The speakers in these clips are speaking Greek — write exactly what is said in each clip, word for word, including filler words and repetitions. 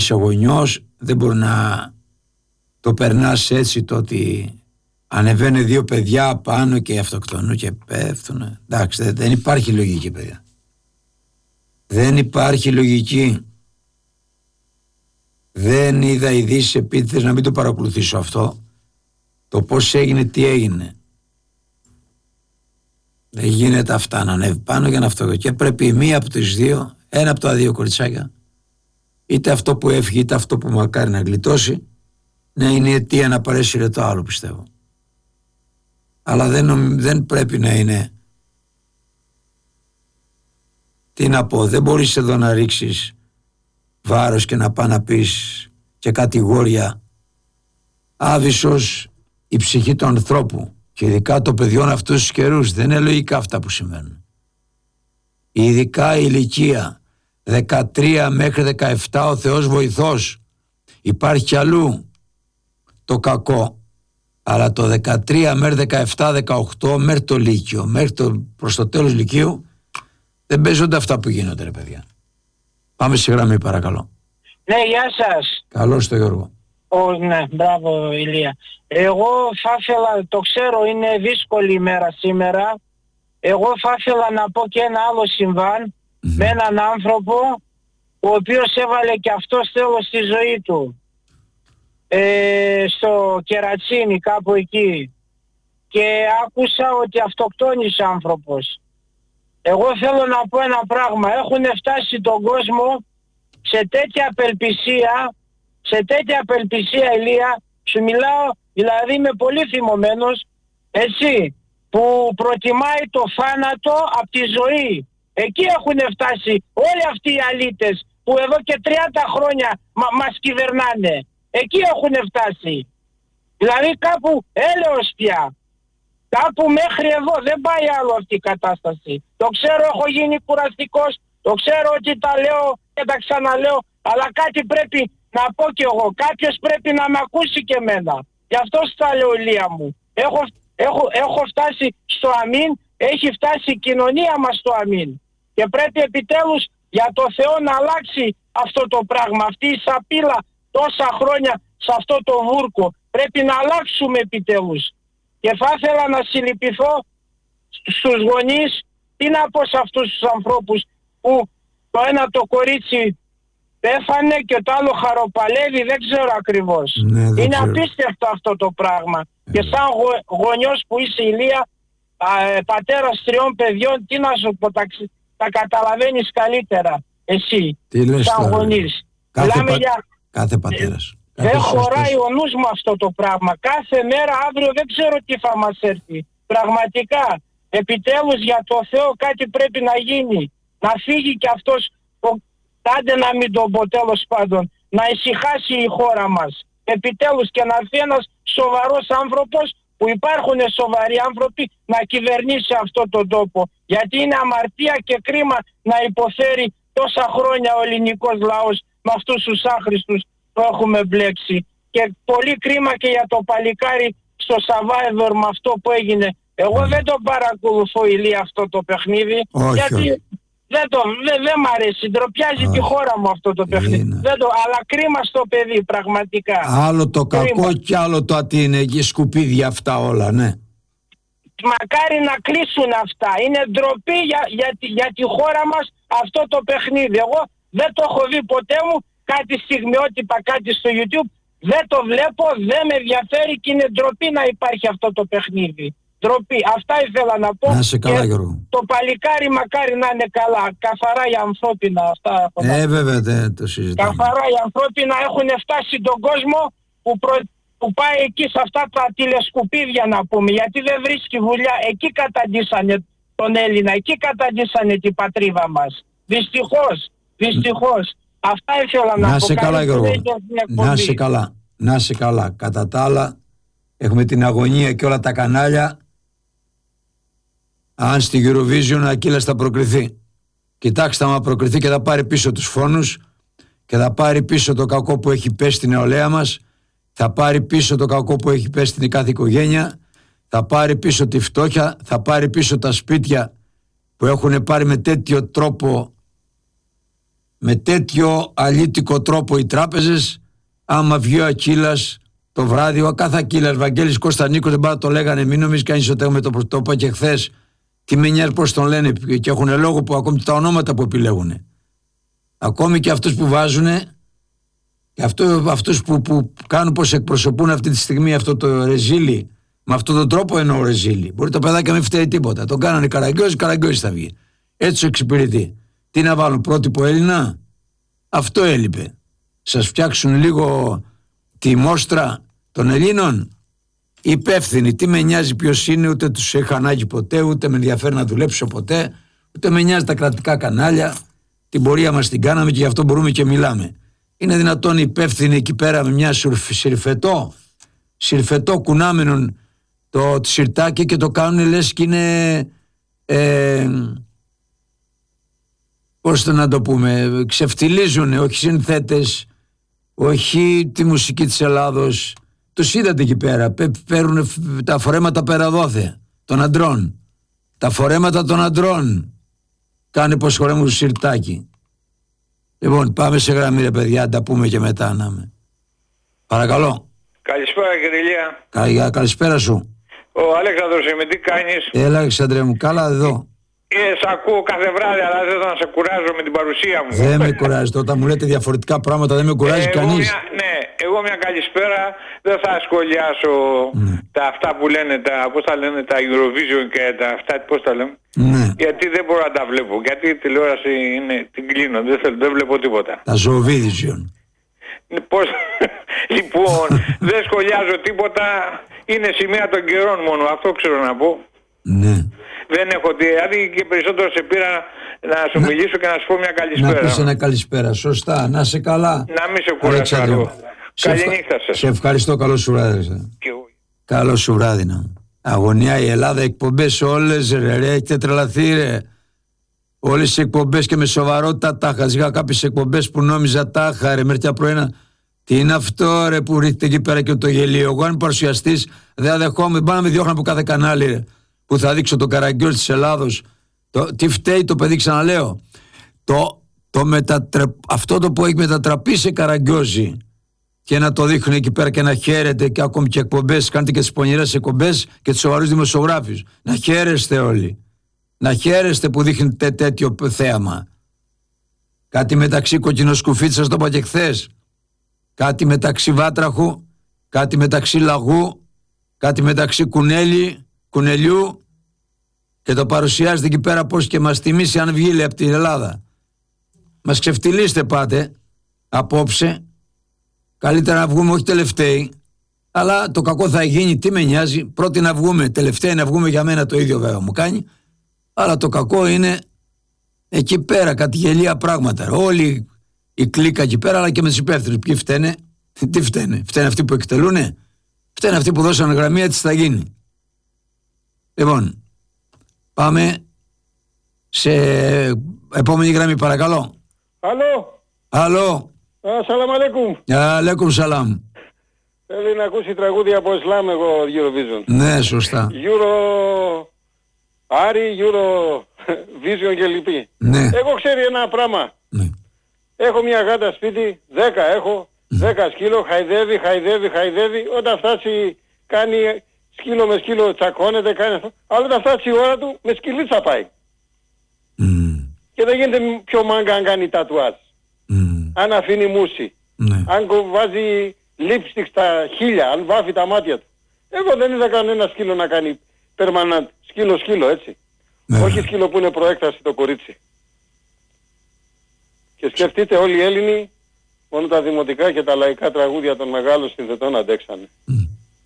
είσαι γονιός, δεν μπορεί να το περνάς έτσι, το ότι ανεβαίνουν δύο παιδιά πάνω και αυτοκτονούν και πέφτουν. Εντάξει, δεν, δεν υπάρχει λογική, παιδιά. Δεν υπάρχει λογική. Δεν είδα ειδήσεις επίτηδες, να μην το παρακολουθήσω αυτό. Το πώς έγινε, τι έγινε. Δεν γίνεται αυτά να ανέβει πάνω για να αυτό. Και πρέπει η μία από τις δύο, ένα από τα δύο κοριτσάκια, είτε αυτό που έφυγε είτε αυτό που μακάρι να γλιτώσει, να είναι η αιτία να παρέσυρε το άλλο, πιστεύω. Αλλά δεν, δεν πρέπει να είναι. Τι να πω, δεν μπορείς εδώ να ρίξεις βάρος και να πάει να πεις και κατηγόρια. Άβυσσος η ψυχή του ανθρώπου και ειδικά των παιδιών αυτούς τους καιρούς. Δεν είναι λογικά αυτά που συμβαίνουν. Ειδικά η ηλικία δεκατρία μέχρι δεκαεπτά, ο Θεός βοηθός. Υπάρχει κι αλλού το κακό. Αλλά το δεκατρία μέχρι δεκαεπτά δεκαοκτώ, μέχρι το Λύκειο, μέχρι το, προς το τέλος Λυκείου, δεν παίζονται αυτά που γίνονται, ρε παιδιά. Πάμε στη γραμμή, παρακαλώ. Ναι, γεια σας. Καλώς το Γιώργο. Oh, ναι, μπράβο Ηλία. Εγώ θα ήθελα, το ξέρω είναι δύσκολη ημέρα σήμερα, εγώ θα ήθελα να πω και ένα άλλο συμβάν mm-hmm. με έναν άνθρωπο ο οποίος έβαλε και αυτός τέλος στη ζωή του ε, στο Κερατσίνι κάπου εκεί και άκουσα ότι αυτοκτόνησε άνθρωπος. Εγώ θέλω να πω ένα πράγμα, έχουν φτάσει τον κόσμο σε τέτοια απελπισία, σε τέτοια απελπισία Ηλία, σου μιλάω, δηλαδή είμαι πολύ θυμωμένος, έτσι, που προτιμάει το θάνατο από τη ζωή. Εκεί έχουν φτάσει όλοι αυτοί οι αλήτες που εδώ και τριάντα χρόνια μα, μας κυβερνάνε. Εκεί έχουν φτάσει. Δηλαδή κάπου έλεος πια. Κάπου μέχρι εδώ δεν πάει άλλο αυτή η κατάσταση. Το ξέρω, έχω γίνει κουραστικός, το ξέρω ότι τα λέω και τα ξαναλέω, αλλά κάτι πρέπει να πω κι εγώ. Κάποιος πρέπει να με ακούσει και εμένα. Γι' αυτό στα λέω Ηλία μου. Έχω, έχω, έχω φτάσει στο αμήν, έχει φτάσει η κοινωνία μας στο αμήν. Και πρέπει επιτέλους για το Θεό να αλλάξει αυτό το πράγμα. Αυτή η σαπίλα τόσα χρόνια σε αυτό το βούρκο. Πρέπει να αλλάξουμε επιτέλους. Και θα ήθελα να συλληπιθώ στους γονείς, τι να πω σε αυτούς τους ανθρώπους που το ένα το κορίτσι πέθανε και το άλλο χαροπαλεύει, δεν ξέρω ακριβώς. Ναι, δεν είναι ξέρω. Απίστευτο αυτό το πράγμα. Ε, και σαν γο, γονιός που είσαι Ηλία, α, ε, πατέρας τριών παιδιών, τι να σου πω, τα, τα καταλαβαίνεις καλύτερα εσύ, τι λες σαν τώρα, γονείς. κάθε, πα... για... κάθε πατέρας. Ε, δεν χωράει ο νους μου αυτό το πράγμα. Κάθε μέρα αύριο δεν ξέρω τι θα μας έρθει. Πραγματικά, επιτέλους για το Θεό κάτι πρέπει να γίνει. Να φύγει και αυτός, άντε να μην τον πω τέλος πάντων, να ησυχάσει η χώρα μας. Επιτέλους και να έρθει ένας σοβαρός άνθρωπος, που υπάρχουν σοβαροί άνθρωποι, να κυβερνήσει αυτόν τον τόπο. Γιατί είναι αμαρτία και κρίμα να υποφέρει τόσα χρόνια ο ελληνικός λαός με αυτούς τους άχρηστους που έχουμε μπλέξει. Και πολύ κρίμα και για το παλικάρι στο Σαββάεδορ με αυτό που έγινε. Εγώ δεν το παρακολουθώ Ηλία αυτό το παιχνίδι. Όχι, γιατί όχι. δεν, το, δεν, δεν μ' αρέσει, ντροπιάζει τη χώρα μου αυτό το παιχνίδι. Δεν το, αλλά κρίμα στο παιδί πραγματικά. Άλλο το κρίμα. Κακό και άλλο το ότι είναι και σκουπίδια αυτά όλα, ναι. Μακάρι να κλείσουν αυτά. Είναι ντροπή για, για, για, για τη χώρα μας αυτό το παιχνίδι. Εγώ δεν το έχω δει ποτέ μου, κάτι στιγμιότυπα, κάτι στο YouTube. Δεν το βλέπω, δεν με ενδιαφέρει και είναι ντροπή να υπάρχει αυτό το παιχνίδι. Ντροπή. Αυτά ήθελα να πω. Να σε καλά, Γιώργο. Το παλικάρι μακάρι να είναι καλά. Καθαρά οι ανθρώπινα αυτά. Ε, βέβαια δεν το συζητάμε. Καθαρά οι ανθρώπινα έχουν φτάσει τον κόσμο που, προ... που πάει εκεί σε αυτά τα τηλεσκουπίδια να πούμε. Γιατί δεν βρίσκει δουλειά. Εκεί καταντήσανε τον Έλληνα. Εκεί καταντήσανε την πατρίδα μας. Δυστυχώς. Δυστυχώς. Αυτά ήθελα να, να πω. Σε καλά, Γιώργο. Να σε καλά. Να σε καλά. Κατά τα άλλα, έχουμε την αγωνία και όλα τα κανάλια. Αν στη Eurovision Ακύλας θα προκριθεί. Κοιτάξτε, άμα προκριθεί και θα πάρει πίσω τους φόνους και θα πάρει πίσω το κακό που έχει πέσει στην νεολαία μας, θα πάρει πίσω το κακό που έχει πέσει στην κάθε οικογένεια, θα πάρει πίσω τη φτώχεια, θα πάρει πίσω τα σπίτια που έχουν πάρει με τέτοιο τρόπο με τέτοιο αλήτικο τρόπο οι τράπεζες, άμα βγει ο Ακύλας το βράδυ, ο κάθε Ακύλας, Βαγγέλης Κωνσταντίνος, δεν πάει το λέγανε, μην νομίζει κανείς ότι έχουμε το, το είπα και χθες, τι μενιέρ πώς τον λένε και έχουν λόγο που ακόμη τα ονόματα που επιλέγουν. Ακόμη και αυτούς που βάζουν και αυτό, αυτούς που, που κάνουν πως εκπροσωπούν αυτή τη στιγμή αυτό το ρεζίλι, με αυτόν τον τρόπο εννοώ ρεζίλι. Μπορεί το παιδάκι να μην φταίει τίποτα. Τον κάνανε Καραγκιόζη, Καραγκιόζη θα βγει. Έτσι εξυπηρετεί. Τι να βάλουν, πρότυπο Έλληνα. Αυτό έλειπε. Σας φτιάξουν λίγο τη μόστρα των Ελλήνων. Υπεύθυνοι. Τι με νοιάζει ποιος είναι, ούτε τους είχα ανάγκη ποτέ, ούτε με ενδιαφέρει να δουλέψω ποτέ, ούτε με νοιάζει τα κρατικά κανάλια. Την πορεία μας την κάναμε και γι' αυτό μπορούμε και μιλάμε. Είναι δυνατόν οι υπεύθυνοι εκεί πέρα με μια συρφετό, συρφετό κουνάμενον το σιρτάκι και το κάνουν λες και είναι ε, πώς το να το πούμε, ξεφτιλίζουν, όχι συνθέτες, όχι τη μουσική της Ελλάδος. Τους είδατε εκεί πέρα, παίρνουν τα φορέματα πέρα δόθε των αντρών, τα φορέματα των αντρών κάνε πως χορεύουν το σιρτάκι. Λοιπόν, πάμε σε γραμμή ρε παιδιά, τα πούμε και μετά να με. Παρακαλώ. Καλησπέρα κύριε Ηλία. Κα, καλησπέρα σου. Ο Αλέξανδρος είμαι, τι κάνεις? Έλα Αλέξανδρε μου, καλά εδώ. Ε, σ' ακούω κάθε βράδυ, αλλά δεν θα να σε κουράζω με την παρουσία μου. Δεν με κουράζει, όταν μου λέτε διαφορετικά πράγματα δεν με κουράζει ε, κανείς. Μια, ναι, εγώ μια καλησπέρα, δεν θα σχολιάσω ναι. τα αυτά που λένε, τα, πώς τα λένε, τα Eurovision και τα αυτά, πώς τα λέμε. Ναι. Γιατί δεν μπορώ να τα βλέπω, γιατί η τηλεόραση είναι, την κλείνω, δεν, θέλω, δεν βλέπω τίποτα. Τα Zovision. Πώς, λοιπόν, δεν σχολιάζω τίποτα, είναι σημεία των καιρών μόνο, αυτό ξέρω να πω. Ναι. Δεν έχω τι, δηλαδή και περισσότερο σε πήρα να σου να, μιλήσω και να σου πω μια καλησπέρα. Να πεις ένα καλησπέρα, σωστά, να σε καλά. Να μην σε κουράσω άλλο. Καληνύχτα σας. Σε ευχαριστώ, καλό σου βράδυ. Καλό σου βράδυ να. Αγωνιά η Ελλάδα, εκπομπές όλες ρε, ρε, έχετε τρελαθεί ρε. Όλες οι εκπομπές και με σοβαρότητα τάχα. Είχα κάποιες εκπομπές που νόμιζα τάχα ρε, μεριά πρωινά. Τι είναι αυτό ρε που ρίχνετε εκεί πέρα και το γελίο. Εγώ αν παρουσιαστής δεν αδεχόμαι, πάνε να με διώχνω από κάθε κανάλι ρε, που θα δείξω τον Καραγκιόζη της Ελλάδος. Το, τι φταίει το παιδί, ξαναλέω. Το, το μετατρε... Αυτό το που έχει μετατραπεί σε Καραγκιόζη και να το δείχνουν εκεί πέρα και να χαίρετε και ακόμη και εκπομπές, κάνετε και τις πονηρές εκπομπές και τους σοβαρούς δημοσιογράφους. Να χαίρεστε όλοι. Να χαίρεστε που δείχνετε τέτοιο θέαμα. Κάτι μεταξύ κοκκινοσκουφίτη, σας το είπα και χθες. Κάτι μεταξύ βάτραχου, κάτι μεταξύ λαγού, κάτι μεταξύ κουνέλι, κουνελιού και το παρουσιάζετε εκεί πέρα πως και μας τιμήσει αν βγει λέει από την Ελλάδα. Μας ξεφτυλίστε πάτε απόψε. Καλύτερα να βγούμε όχι τελευταίοι, αλλά το κακό θα γίνει, τι με νοιάζει. Πρώτοι να βγούμε, τελευταίοι να βγούμε, για μένα το ίδιο βέβαια μου κάνει. Αλλά το κακό είναι εκεί πέρα, κάτι γελία πράγματα. Όλοι η κλίκα εκεί πέρα, αλλά και με τους υπεύθυνους. Ποιοι φταίνε, τι φταίνε, φταίνε αυτοί που εκτελούνε, φταίνε αυτοί που δώσαν γραμμή, έτσι θα γίνει. Λοιπόν, πάμε σε επόμενη γραμμή, παρακαλώ. Αλλό. Αλλό. Σαλάμ αλέκουμ. Αλέκουμ σαλάμ. Θέλει να ακούσει τραγούδια από Ισλάμ εγώ Eurovision. Ναι, σωστά. Euro... Άρη, Eurovision και λοιποί. Ναι. Εγώ ξέρει ένα πράγμα. Ναι. Έχω μια γάτα σπίτι, δέκα έχω, δέκα σκύλο, χαϊδεύει, χαϊδεύει, χαϊδεύει. Όταν φτάσει κάνει σκύλο με σκύλο, τσακώνεται, κάνει αυτό. Αλλά όταν φτάσει η ώρα του, με σκυλίτσα πάει. Mm. Και δεν γίνεται πιο μάγκα αν κάνει τατουάζ. Mm. Αν αφήνει μουσι. Ναι. Αν βάζει lipstick στα χείλια, αν βάφει τα μάτια του. Εγώ δεν είδα κανένα σκύλο να κάνει permanent. Σκύλο σκύλο έτσι. Ναι. Όχι σκύλο που είναι προέκταση το κορίτσι. Και σκεφτείτε όλοι οι Έλληνοι μόνο τα δημοτικά και τα λαϊκά τραγούδια των μεγάλων συνθετών αντέξανε. Mm.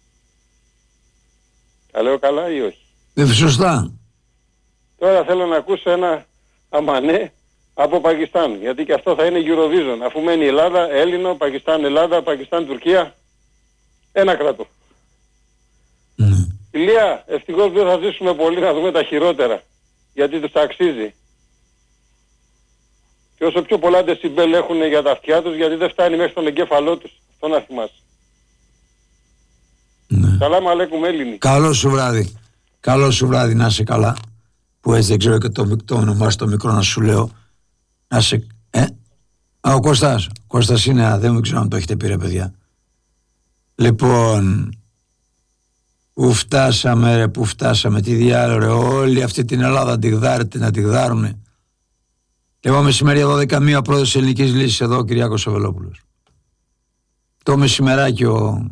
Τα λέω καλά ή όχι? Ε, σωστά. Τώρα θέλω να ακούσω ένα αμανέ από Πακιστάν. Γιατί και αυτό θα είναι Eurovision. Αφού μένει Ελλάδα, Έλληνο, Πακιστάν, Ελλάδα, Πακιστάν, Τουρκία. Ένα κράτο. Mm. Ηλία, ευτυχώς δεν θα ζήσουμε πολύ να δούμε τα χειρότερα. Γιατί τους αξίζει. Και όσο πιο πολλά δεσιμπέλ έχουν για τα αυτιά τους, γιατί δεν φτάνει μέχρι τον εγκέφαλό τους. Αυτό να θυμάσαι. Ναι. Σαλάμ αλέκουμ Έλληνοι. Καλό σου βράδυ. Καλό σου βράδυ, να είσαι καλά. Που έτσι δεν ξέρω και το, το όνομά στο μικρό να σου λέω. Να σε... Ε? Α, ο Κώστας. Κώστας είναι, α, δεν ξέρω αν το έχετε πει ρε παιδιά. Λοιπόν, που φτάσαμε ρε, που φτάσαμε, τι διάλογο ρε, όλη αυτή την Ελλάδα τη γδάρετε να τη γδάρουνε. Εγώ μεσημέρια δώδεκα μία πρόεδρος της Ελληνικής Λύσης εδώ, ο Κυριάκος Σαββελόπουλος. Το μεσημεράκι ο,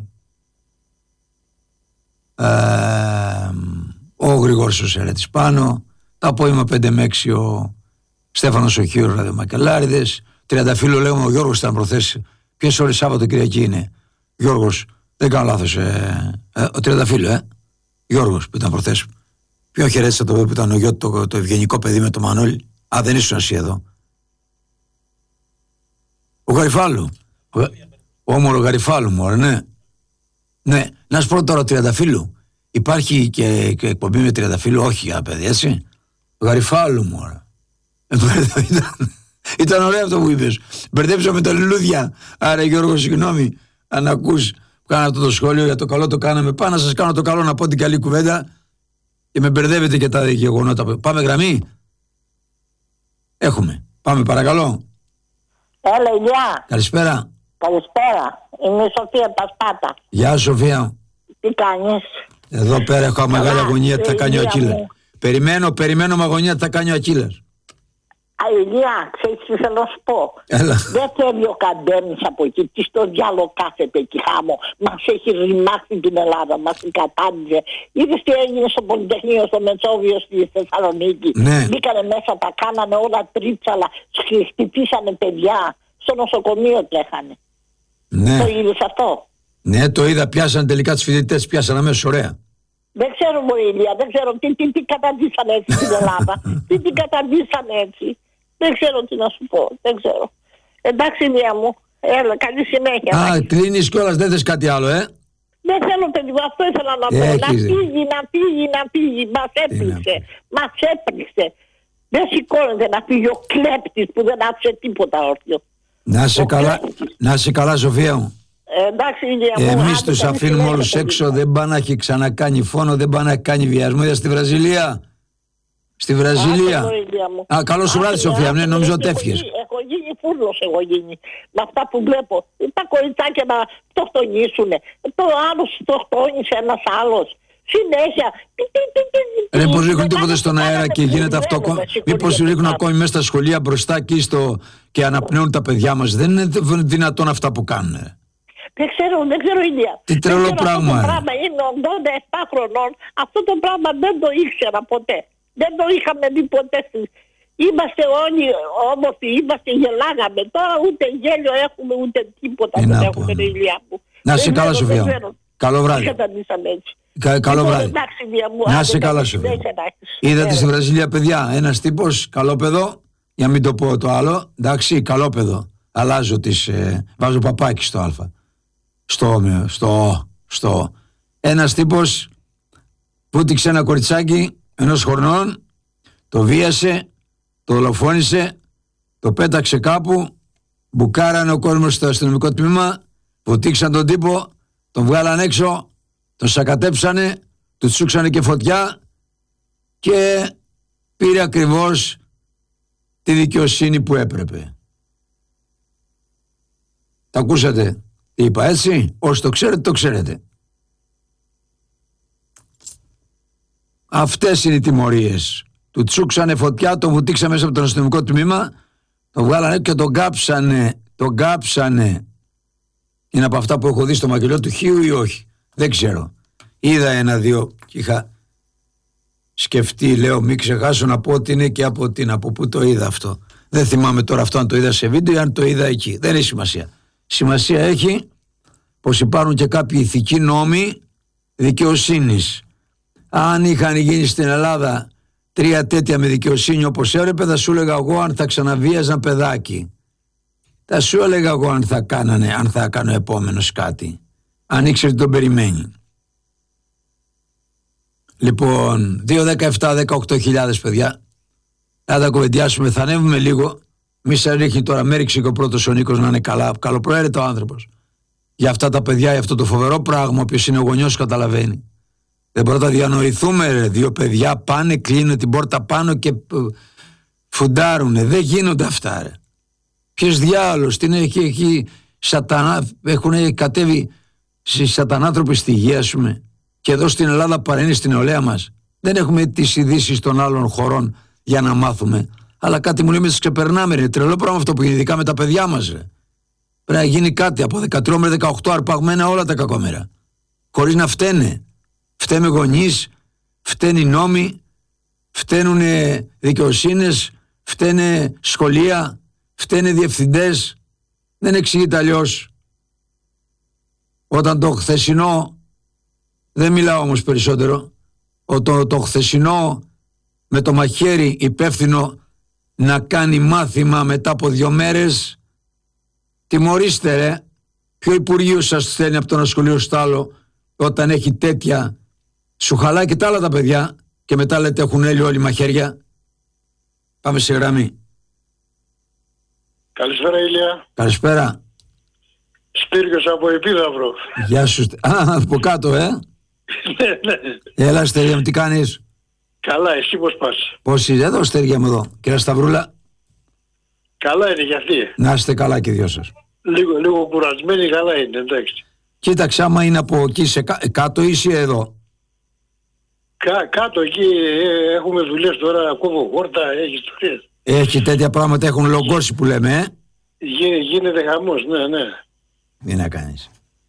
ε, ο Γρηγόρης ο Σερέτης πάνω, το απόγευμα πέντε με έξι ο Στέφανος ο Χίρος Ραδιομακελάριδες, Τριανταφύλλου λέγουμε ο Γιώργος ήταν προθέσει. Ποιες ώρες Σάββατο Κυριακή είναι? Γιώργος, δεν κάνω λάθος, ε, ε, ο Τριανταφύλλου, ε, Γιώργος που ήταν προθέσει. Ποιο χαιρέτησα το που ήταν ο γιο, το, το ευγενικό παιδί με το Μανώλη? Α, δεν ήσουν εσύ εδώ. Ο Γαριφάλου. Ο, όμορο Γαριφάλου μου, ωραία, ναι. Ναι, να σου πω τώρα ο Τριανταφύλλου. Υπάρχει και, και εκπομπή με Τριανταφύλλου? Όχι, για παιδί, έτσι. Ο Γαριφάλου μου, ωραία. Ήταν, ήταν ωραίο αυτό που είπες. Μπερδέψα με τα λουλούδια. Άρα Γιώργο, συγγνώμη αν ακούς που κάνω αυτό το σχόλιο, για το καλό το κάναμε. Πάω να σας κάνω το καλό να πω την καλή κουβέντα και με μπερδεύετε και τα γεγονότα. Πάμε γραμμή. Έχουμε. Πάμε παρακαλώ. Έλα Ηλιά. Καλησπέρα. Καλησπέρα. Είμαι η Σοφία Πασπάτα. Γεια σου Σοφία. Τι κάνεις? Εδώ πέρα έχω μεγάλη αγωνία τι θα κάνει ο Ακύλας. Περιμένω, περιμένω με αγωνία τι θα κάνει ο Ακύλας. Α, Ηλιά, ξέρεις τι θέλω να σου πω. Έλα. Δεν θέλει ο Καντέμις από εκεί. Τι στο διάλογο κάθεται εκεί χάμω. Μας έχει ρημάξει την Ελλάδα. Μας την κατάντησε. Είδες τι έγινε στο Πολυτεχνείο, στο Μετσόβιο, στη Θεσσαλονίκη? Ναι. Μπήκανε μέσα, τα κάνανε όλα τρίψαλα. Χτυπήσανε παιδιά. Στο νοσοκομείο τρέχανε. Ναι. Το είδες αυτό? Ναι, το είδα. Πιάσαν τελικά τους φοιτητές. Πιάσαν αμέσως ωραία. Δεν ξέρω μωρή Ηλία, δεν ξέρω τι, τι, τι καταντήσανε έτσι στην Ελλάδα. τι τι καταντήσανε έτσι. Δεν ξέρω τι να σου πω, δεν ξέρω. Εντάξει Ηλία μου, έλα, καλή συνέχεια. Α, κλείνεις κιόλας, δεν θες κάτι άλλο, ε. Δεν θέλω παιδί μου, αυτό ήθελα να πω. Έχεις, να φύγει, να φύγει, να φύγει. Μας έπληξε, μας έπληξε. Δεν σηκώνεται να φύγει ο κλέπτης που δεν άφησε τίποτα όρθιο. Να σε καλά, να σε καλά Σοφία μου. Ε, εντάξει Ηλία μου. Εμείς τους αφήνουμε όλους έξω, δεν πάνε να έχει ξανακάνει φόνο, δεν πάνε να κάνει βιασμό. Είδα στη Βραζιλία. Στη Βραζιλία. Α, καλό σου βράδυ Σοφία, ναι, νομίζω ότι έφυγες. Έχω γίνει φούρνος, έχω γίνει. Με αυτά που βλέπω. Τα κοριτσάκια να τοκτονήσουν. Το άλλο τοκτόνησε ένας άλλος. Συνέχεια. Ρε, πως ρίχνουν τίποτε στον αέρα και γίνεται αυτό. Μήπως ρίχνουν ακόμη μέσα στα σχολεία μπροστά εκεί στο... και αναπνέουν τα παιδιά μας. Δεν είναι δυνατόν αυτά που κάνουν. Δεν ξέρω, δεν ξέρω Ηλία. Τι τρελό πράγμα. Αυτό το πράγμα είναι ογδόντα επτά χρονών. Αυτό το πράγμα δεν το ήξερα ποτέ. Δεν το είχαμε δει ποτέ. Είμαστε όλοι όμορφοι, είμαστε, γελάγαμε. Τώρα ούτε γέλιο έχουμε, ούτε τίποτα δεν έχουμε, ναι. Ηλία μου. Να σε καλά Σοφία. Καλό βράδυ. Κα, καλό λοιπόν, βράδυ. Εντάξει, μου, να σε καλά Σοφία. Είδατε στη Βραζιλία παιδιά, ένας τύπος καλό παιδό, για μην το πω το άλλο, εντάξει, καλό παιδό. Αλλάζω τις, ε, βάζω παπάκι στο α. Στο, στο, στο. Ένας τύπος πούτηξε ένα κοριτσάκι ενός χρονών, το βίασε, το δολοφόνησε, το πέταξε κάπου, μπουκάρανε ο κόσμος στο αστυνομικό τμήμα, βουτήξαν τον τύπο, τον βγάλαν έξω, τον σακατέψανε, του τσούξανε και φωτιά και πήρε ακριβώς τη δικαιοσύνη που έπρεπε. Τα ακούσατε τι είπα, έτσι? Όσοι το ξέρετε, το ξέρετε. Αυτές είναι οι τιμωρίες. Του τσούξανε φωτιά, τον βουτήξανε μέσα από το αστυνομικό τμήμα, τον βγάλανε και τον κάψανε. Τον κάψανε. Είναι από αυτά που έχω δει στο μακελιό του Χίου ή όχι? Δεν ξέρω. Είδα ένα-δύο και είχα σκεφτεί, λέω, μην ξεχάσω να πω ότι είναι και από την, από πού το είδα αυτό. Δεν θυμάμαι τώρα αυτό αν το είδα σε βίντεο ή αν το είδα εκεί. Δεν έχει σημασία. Σημασία έχει πως υπάρχουν και κάποιοι ηθικοί νόμοι δικαιοσύνης. Αν είχαν γίνει στην Ελλάδα τρία τέτοια με δικαιοσύνη όπως έπρεπε, θα σου έλεγα εγώ αν θα ξαναβίαζαν παιδάκι. Θα σου έλεγα εγώ αν θα κάνανε, αν θα κάνω επόμενος κάτι. Αν ήξερε τι τον περιμένει. Λοιπόν, δύο, δέκα, επτά, δεκαοκτώ χιλιάδες παιδιά. Να τα κουβεντιάσουμε, θα ανέβουμε λίγο. Μη σε ρίχνει τώρα, με ρίξει και ο πρώτος ο Νίκος να είναι καλά. Καλοπροαίρετο ο άνθρωπος. Για αυτά τα παιδιά, για αυτό το φοβερό πράγμα, όποιος είναι ο γονιός καταλαβαίνει. Δεν μπορούμε να διανοηθούμε, ρε. Δύο παιδιά πάνε, κλείνουν την πόρτα πάνω και φουντάρουνε. Δεν γίνονται αυτά, ρε. Ποιος διάολος, τι είναι εκεί, εκεί σατανά, έχουν κατέβει οι σατανάνθρωποι στη γη, ας πούμε. Και εδώ στην Ελλάδα παραίνει στην νεολαία μας. Δεν έχουμε τις ειδήσεις των άλλων χωρών για να μάθουμε. Αλλά κάτι μου λέει με τις ξεπερνάμε. Είναι τρελό πράγμα αυτό που γίνει, ειδικά με τα παιδιά μας. Ρε. Πρέπει να γίνει κάτι από δεκατρία με δεκαοκτώ αρπαγμένα όλα τα κακόμερα. Χωρίς να φταίνε. Φταίμε γονείς, φταίνουν οι νόμοι, φταίνουν δικαιοσύνες, φταίνε σχολεία, φταίνε διευθυντές. Δεν εξηγείται αλλιώς. Όταν το χθεσινό, δεν μιλάω όμως περισσότερο, το, το χθεσινό με το μαχαίρι υπεύθυνο να κάνει μάθημα μετά από δύο μέρες, τιμωρήστε ρε. Ποιο υπουργείο σας στέλνει από το ένα σχολείο στο άλλο όταν έχει τέτοια, σου χαλάει και τα άλλα τα παιδιά και μετά λέτε έχουν έλειο όλοι μαχαίρια. Πάμε σε γραμμή. Καλησπέρα Ηλία. Καλησπέρα. Σπύριος από Επίδαυρο. Γεια σου. Α, από κάτω, ε. Ναι, ναι. Έλα, Στέργια μου, τι κάνεις? Καλά, εσύ πώς πας? Πώς είσαι? Εδώ, Στέργια μου, εδώ. Κυρία Σταυρούλα. Καλά είναι για αυτή. Να είστε καλά και δυο σας. Λίγο, λίγο κουρασμένη, καλά είναι, εντάξει. Κοίταξε, άμα είναι από εκεί σε κά- κάτω είσαι εδώ. Κά, κάτω εκεί ε, έχουμε δουλειές τώρα, κόβω χόρτα, έχει ιστορίες. Έχει τέτοια πράγματα, έχουν λογκώσει που λέμε, ε. Γι, γίνεται χαμός, ναι, ναι. Τι να κάνεις.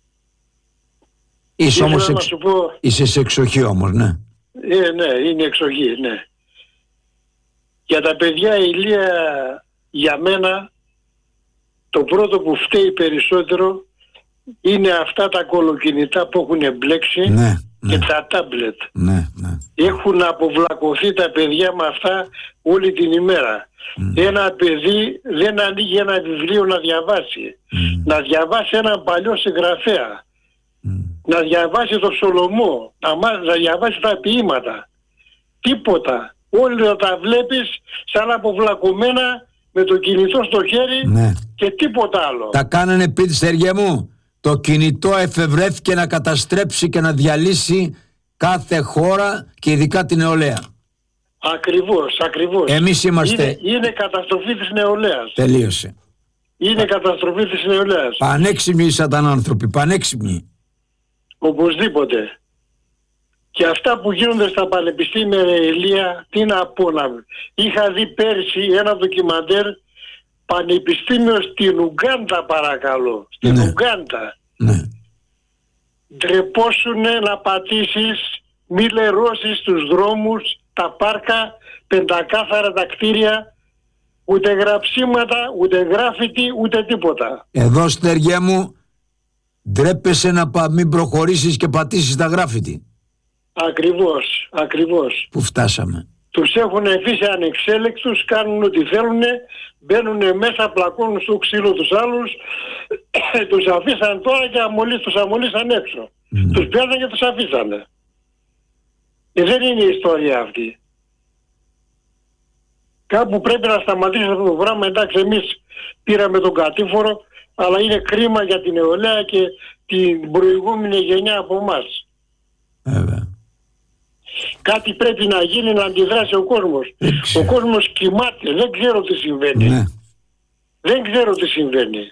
Είσαι Ήθελα όμως να εξ... σου πω, είσαι σε εξοχή όμως, ναι. ε, ναι, είναι εξοχή, ναι. Για τα παιδιά, Ηλία, για μένα, το πρώτο που φταίει περισσότερο είναι αυτά τα κολοκινητά που έχουν μπλέξει Ναι, ναι, και τα τάμπλετ. ναι, ναι. Έχουν αποβλακωθεί τα παιδιά με αυτά όλη την ημέρα. Mm. Ένα παιδί δεν ανοίγει ένα βιβλίο να διαβάσει. Mm. Να διαβάσει έναν παλιό συγγραφέα. Mm. Να διαβάσει το Σολομό. Να, μά, να διαβάσει τα ποίηματα. Τίποτα. Όλοι να τα βλέπεις σαν αποβλακωμένα με το κινητό στο χέρι, ναι, και τίποτα άλλο. Τα κάνανε πίτι, Στέργια μου. Το κινητό εφευρέθηκε να καταστρέψει και να διαλύσει κάθε χώρα και ειδικά την νεολαία. Ακριβώς, ακριβώς. Εμείς είμαστε... Είναι, είναι καταστροφή της νεολαίας. Τελείωσε. Είναι καταστροφή της νεολαίας. Πανέξυπνοι σαν άνθρωποι, πανέξυπνοι. Οπωσδήποτε. Και αυτά που γίνονται στα πανεπιστήμια, Ηλία, τι να πω να... Είχα δει πέρσι ένα ντοκιμαντέρ πανεπιστήμιο στην Ουγκάντα, παρακαλώ. Στην ναι. Ουγκάντα. Ναι. Ντρεπόσουνε να πατήσεις, μη λερώσεις τους δρόμους, τα πάρκα, πεντακάθαρα τα κτίρια, ούτε γραψίματα, ούτε γράφιτι, ούτε τίποτα. Εδώ, Στέργια μου, ντρέπεσαι να πα, μην προχωρήσεις και πατήσεις τα γράφιτι. Ακριβώς, ακριβώς. Που φτάσαμε. Τους έχουν αφήσει ανεξέλεκτους, κάνουν ό,τι θέλουν, μπαίνουν μέσα, πλακώνουν στο ξύλο τους άλλους, τους αφήσαν τώρα και αμολύς, τους αμολύσαν έξω. Mm. Τους πιάσαν και τους αφήσανε. Και δεν είναι η ιστορία αυτή. Κάπου πρέπει να σταματήσει αυτό το πράγμα. Εντάξει, εμείς πήραμε τον κατήφορο, αλλά είναι κρίμα για την νεολαία και την προηγούμενη γενιά από εμάς. Βέβαια. Κάτι πρέπει να γίνει, να αντιδράσει ο κόσμος. Ο κόσμος κοιμάται, δεν ξέρω τι συμβαίνει. Ναι. Δεν ξέρω τι συμβαίνει.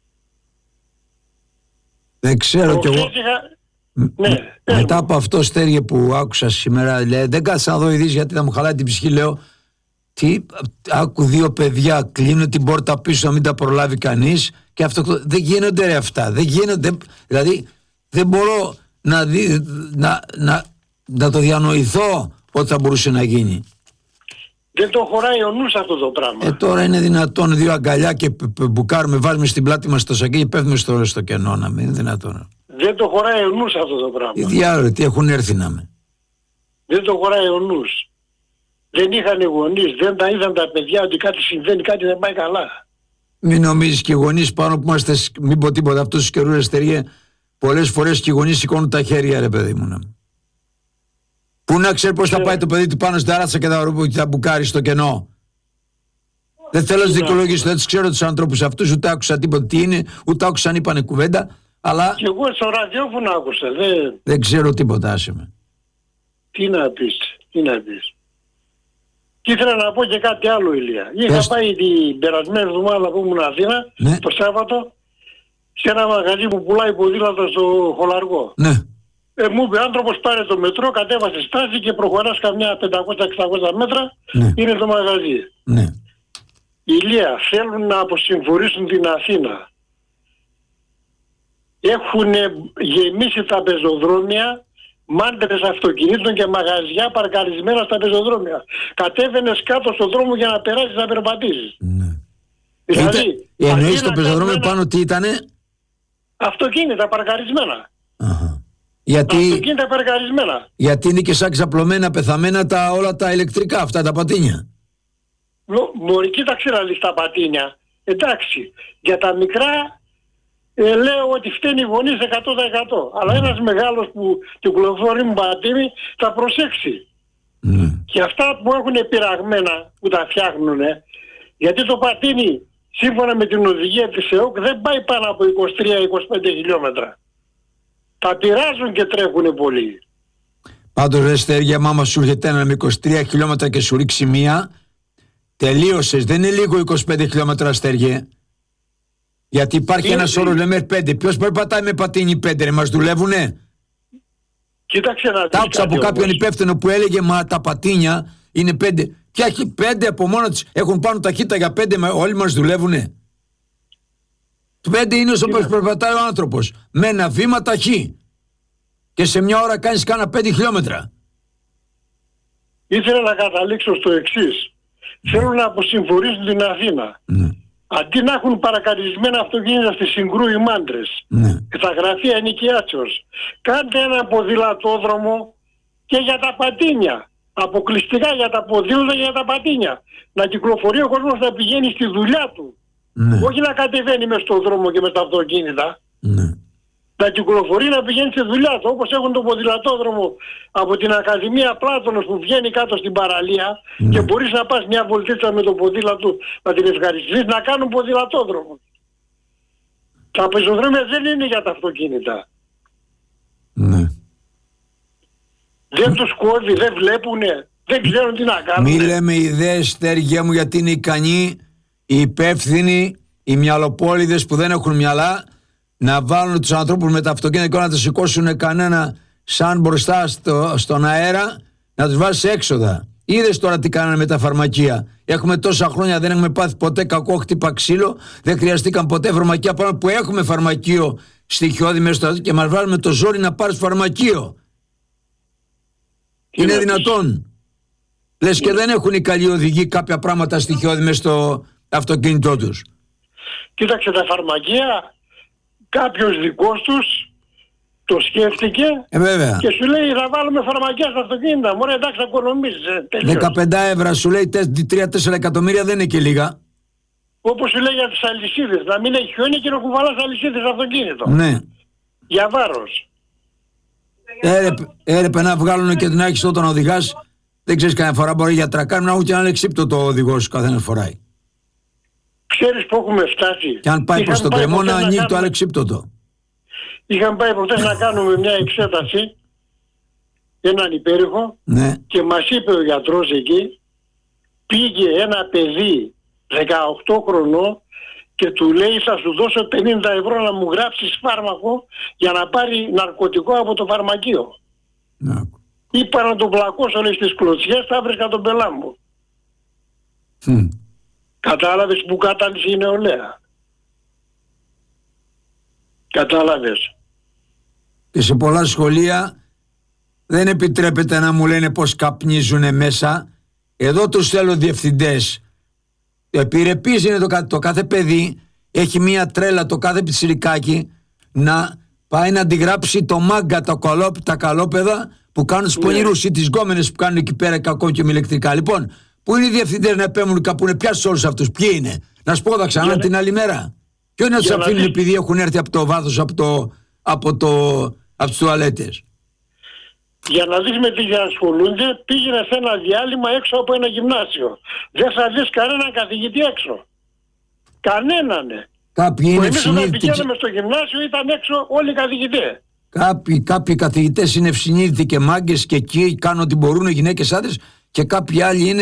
Δεν ξέρω κι εγώ. Είχα... Ναι, μετά από αυτό, Στέργε, που άκουσα σήμερα, λέει, δεν κάτσα να δω ειδήσεις γιατί θα μου χαλάει την ψυχή, λέω. Τι, άκου δύο παιδιά, κλείνουν την πόρτα πίσω να μην τα προλάβει κανείς και αυτό, δεν γίνονται ρε αυτά, δεν γίνονται, δηλαδή δεν μπορώ να, δει, να, να, να το διανοηθώ ότι θα μπορούσε να γίνει. Δεν το χωράει ο νους αυτό το πράγμα. Ε, τώρα είναι δυνατόν δύο αγκαλιά και μπουκάρουμε, βάζουμε στην πλάτη μας το σακί και πέφτουμε στο, στο κενό, να μην είναι δυνατόν. Δεν το χωράει ο νους αυτό το πράγμα. Οι διάφοροι τι έχουν έρθει να με. Δεν το χωράει ο νους. Δεν είχαν γονείς, δεν τα είδαν τα παιδιά ότι κάτι συμβαίνει, κάτι δεν πάει καλά. Μην νομίζεις και οι γονείς πάνω που είμαστε, μην πω τίποτα, αυτούς τους καιρούς, Στέργε, πολλές φορές και οι γονείς σηκώνουν τα χέρια, ρε παιδί μου. Να. Πού να ξέρει πώς θα πάει το παιδί του πάνω στην ταράτσα και θα, θα μπουκάρει στο κενό. Δεν θέλω να δικαιολογήσω, δεν τους ξέρω τους ανθρώπους αυτούς, ούτε άκουσα τίποτα τι είναι, ούτε άκουσα αν είπανε κουβέντα, αλλά... Και εγώ στο ραδιόφωνο άκουσα, δεν... Δεν ξέρω τίποτα, άσε με. Τι να πεις, τι να πεις. Και ήθελα να πω και κάτι άλλο, Ηλία. Είχα Πες. πάει την περασμένη εβδομάδα που ήμουν Αθήνα, Ναι. το Σάββατο, σε ένα μαγαζί που πουλάει ποδήλατα στο Χολαργό. Ναι. Ε, μου είπε άνθρωπος πάρε το μετρό, κατέβασε στάση και προχωράς καμιά πεντακόσια εξακόσια μέτρα, Ναι. είναι το μαγαζί. Ναι. Ηλία, θέλουν να αποσυμφορήσουν την Αθήνα. Έχουν γεμίσει τα πεζοδρόμια, μάντρες αυτοκινήτων και μαγαζιά παρκαρισμένα στα πεζοδρόμια. Κατέβαινες κάτω στον δρόμο για να περάσεις να περπατήσεις. Ναι. Δηλαδή, Ήταν, εννοείς αντί το να πεζοδρόμιο κάνουμε ένα- πάνω τι ήτανε? Αυτοκίνητα παρκαρισμένα. Αχα. Γιατί, Αυτοκίνητα παρκαρισμένα. γιατί είναι και σαν ξαπλωμένα, πεθαμένα τα, όλα τα ηλεκτρικά αυτά τα πατίνια. Λο- Μωρή, κοίταξε να δεις τα πατίνια. Εντάξει, για τα μικρά ε, λέω ότι φταίνει οι γονείς εκατό τοις εκατό. Αλλά ένας μεγάλος που κυκλοφορεί με πατίνι θα προσέξει. Ναι. Και αυτά που έχουν πειραγμένα που τα φτιάχνουν, γιατί το πατίνι σύμφωνα με την οδηγία της ΕΟΚ δεν πάει πάνω από είκοσι τρία με είκοσι πέντε χιλιόμετρα. Τα πειράζουν και τρέχουν πολύ. Πάντως ρε Στέργια, μάμα σου έρχεται ένα με είκοσι τρία χιλιόμετρα και σου ρίξει μία, τελείωσες. Δεν είναι λίγο είκοσι πέντε χιλιόμετρα, Στέργια. Γιατί υπάρχει Είναι- ένας όρος, λέμε πέντε. Ποιος περπατάει με πατίνι πέντε, ρε, μας δουλεύουνε? Κοίταξε να δεις Τα άκουσα από κάτι κάποιον όμως. υπεύθυνο που έλεγε μα τα πατίνια είναι πέντε. Ποια έχει πέντε από μόνο τους, έχουν πάνω ταχύτητα για πέντε, μα όλοι μας δουλεύουνε. Το πέντε είναι όσο Κοίτα. περπατάει ο άνθρωπος. Με ένα βήμα ταχύ. Και σε μια ώρα κάνεις κάνα πέντε χιλιόμετρα. Ήθελα να καταλήξω στο εξής. Θέλουν να αποσυμφορήσουν την Αθήνα. Ναι, Αντί να έχουν παρακαρισμένα αυτοκίνητα στη Συγκρού οι μάντρες ναι. και τα γραφεία ενοικιάσεως, κάντε ένα ποδηλατόδρομο και για τα πατίνια. Αποκλειστικά για τα ποδήλατα και για τα πατίνια. Να κυκλοφορεί ο κόσμος να πηγαίνει στη δουλειά του. Ναι, Όχι να κατεβαίνει μες στον δρόμο και με τα αυτοκίνητα. ναι. Να κυκλοφορεί να πηγαίνει στη δουλειά του. Όπως έχουν τον ποδηλατόδρομο από την Ακαδημία Πλάτωνος που βγαίνει κάτω στην παραλία Ναι. και μπορείς να πας μια βολτίτσα με το ποδήλατο να την ευχαριστήσεις, να κάνουν ποδηλατόδρομο. Τα πεζοδρόμια δεν είναι για τα αυτοκίνητα. Ναι. Δεν τους κόβει, δεν βλέπουνε, δεν ξέρουν τι να κάνουν. Μη λέμε ιδέες, Στέργια μου, γιατί είναι ικανοί, οι υπεύθυνοι, οι μυαλοπόληδες που δεν έχουν μυαλά, να βάλουν τους ανθρώπους με τα αυτοκίνητα και να τα σηκώσουν κανένα σαν μπροστά στο, στον αέρα, να τους βάζει σε έξοδα. Είδες τώρα τι κάνανε με τα φαρμακεία. Έχουμε τόσα χρόνια, δεν έχουμε πάθει ποτέ κακό χτύπα ξύλο, δεν χρειαστήκαν ποτέ φαρμακεία πάνω που έχουμε φαρμακείο στοιχειώδη μέσα στο και μας βάλουμε το ζόρι να πάρεις φαρμακείο. Τι Είναι να πεις. δυνατόν? Λες και δεν έχουν οι καλοί οδηγοί κάποια πράγματα στοιχειώδη μες στο αυτοκίνητό τους. Κοίταξε τα φαρμακεία, κάποιος δικός τους το σκέφτηκε Ε, βέβαια. και σου λέει θα βάλουμε φαρμακεία στα αυτοκίνητα. Μωρέ εντάξει θα οικονομίζεις. ε, τελείως. δεκαπέντε ευρώ σου λέει τρία τέσσερα εκατομμύρια δεν είναι και λίγα. Όπως σου λέει για τις αλυσίδες. Να μην έχει χιόνι και να κουβαλάς αλυσίδες στο αυτοκίνητο. Ναι. Για βάρος. Έρεπε, έρεπε να βγάλουν και να έχεις όταν οδηγάς. Δεν ξέρεις κανένα φορά μπορεί για τρακάρ να έχουν και ένα αλεξίπτο το οδηγό σου καθένα φοράει. Ξέρεις που έχουμε φτάσει. Και αν πάει προς Είχαμε τον κρεμό προχτές να ανοίγει το κάνουμε- αλεξίπτωτο. Είχαμε πάει προχτές να κάνουμε μια εξέταση, έναν υπέρηχο, Ναι. και μας είπε ο γιατρός εκεί, πήγε ένα παιδί δεκαοκτώ χρονών και του λέει θα σου δώσω πενήντα ευρώ να μου γράψεις φάρμακο για να πάρει ναρκωτικό από το φαρμακείο. Να. Είπα να τον πλακώσω λέει στις κλωτσιές, θα βρήκα τον πελάμπο. Μμ. Κατάλαβες που κατάληξε η νεολαία. Κατάλαβες. Και σε πολλά σχολεία δεν επιτρέπεται να μου λένε πως καπνίζουνε μέσα. Εδώ τους θέλω διευθυντές. Επιρρεπής είναι το, κα- το κάθε παιδί έχει μία τρέλα το κάθε πιτσιρικάκι να πάει να αντιγράψει το μάγκα, τα, καλό, τα καλόπεδα που κάνουν τους πονηρούς ή τις γκόμενες που κάνουν εκεί πέρα κακό και με ηλεκτρικά. Λοιπόν, πού είναι οι διευθυντές να επέμβουν κάπου, είναι πια σε όλους αυτούς, ποιοι είναι? Να σου πω, θα ξανά Για την άλλη μέρα. Ποιο είναι να τους για να αφήνουν δεις. επειδή έχουν έρθει από το βάθος, από, το, από, το, από τις τουαλέτες. Για να δεις με τι ασχολούνται, πήγαινε σε ένα διάλειμμα έξω από ένα γυμνάσιο. Δεν θα δεις κανέναν καθηγητή έξω. Κανέναν. Κάποιοι Που είναι εμείς όταν ευσυνείδητοι. πηγαίναμε στο γυμνάσιο ήταν έξω όλοι οι καθηγητές. Κάποιοι, κάποιοι καθηγητές είναι ευσυνείδητοι και μάγκες και εκεί κάνουν ό,τι μπορούν οι γυναίκες άντρες και κάποιοι άλλοι είναι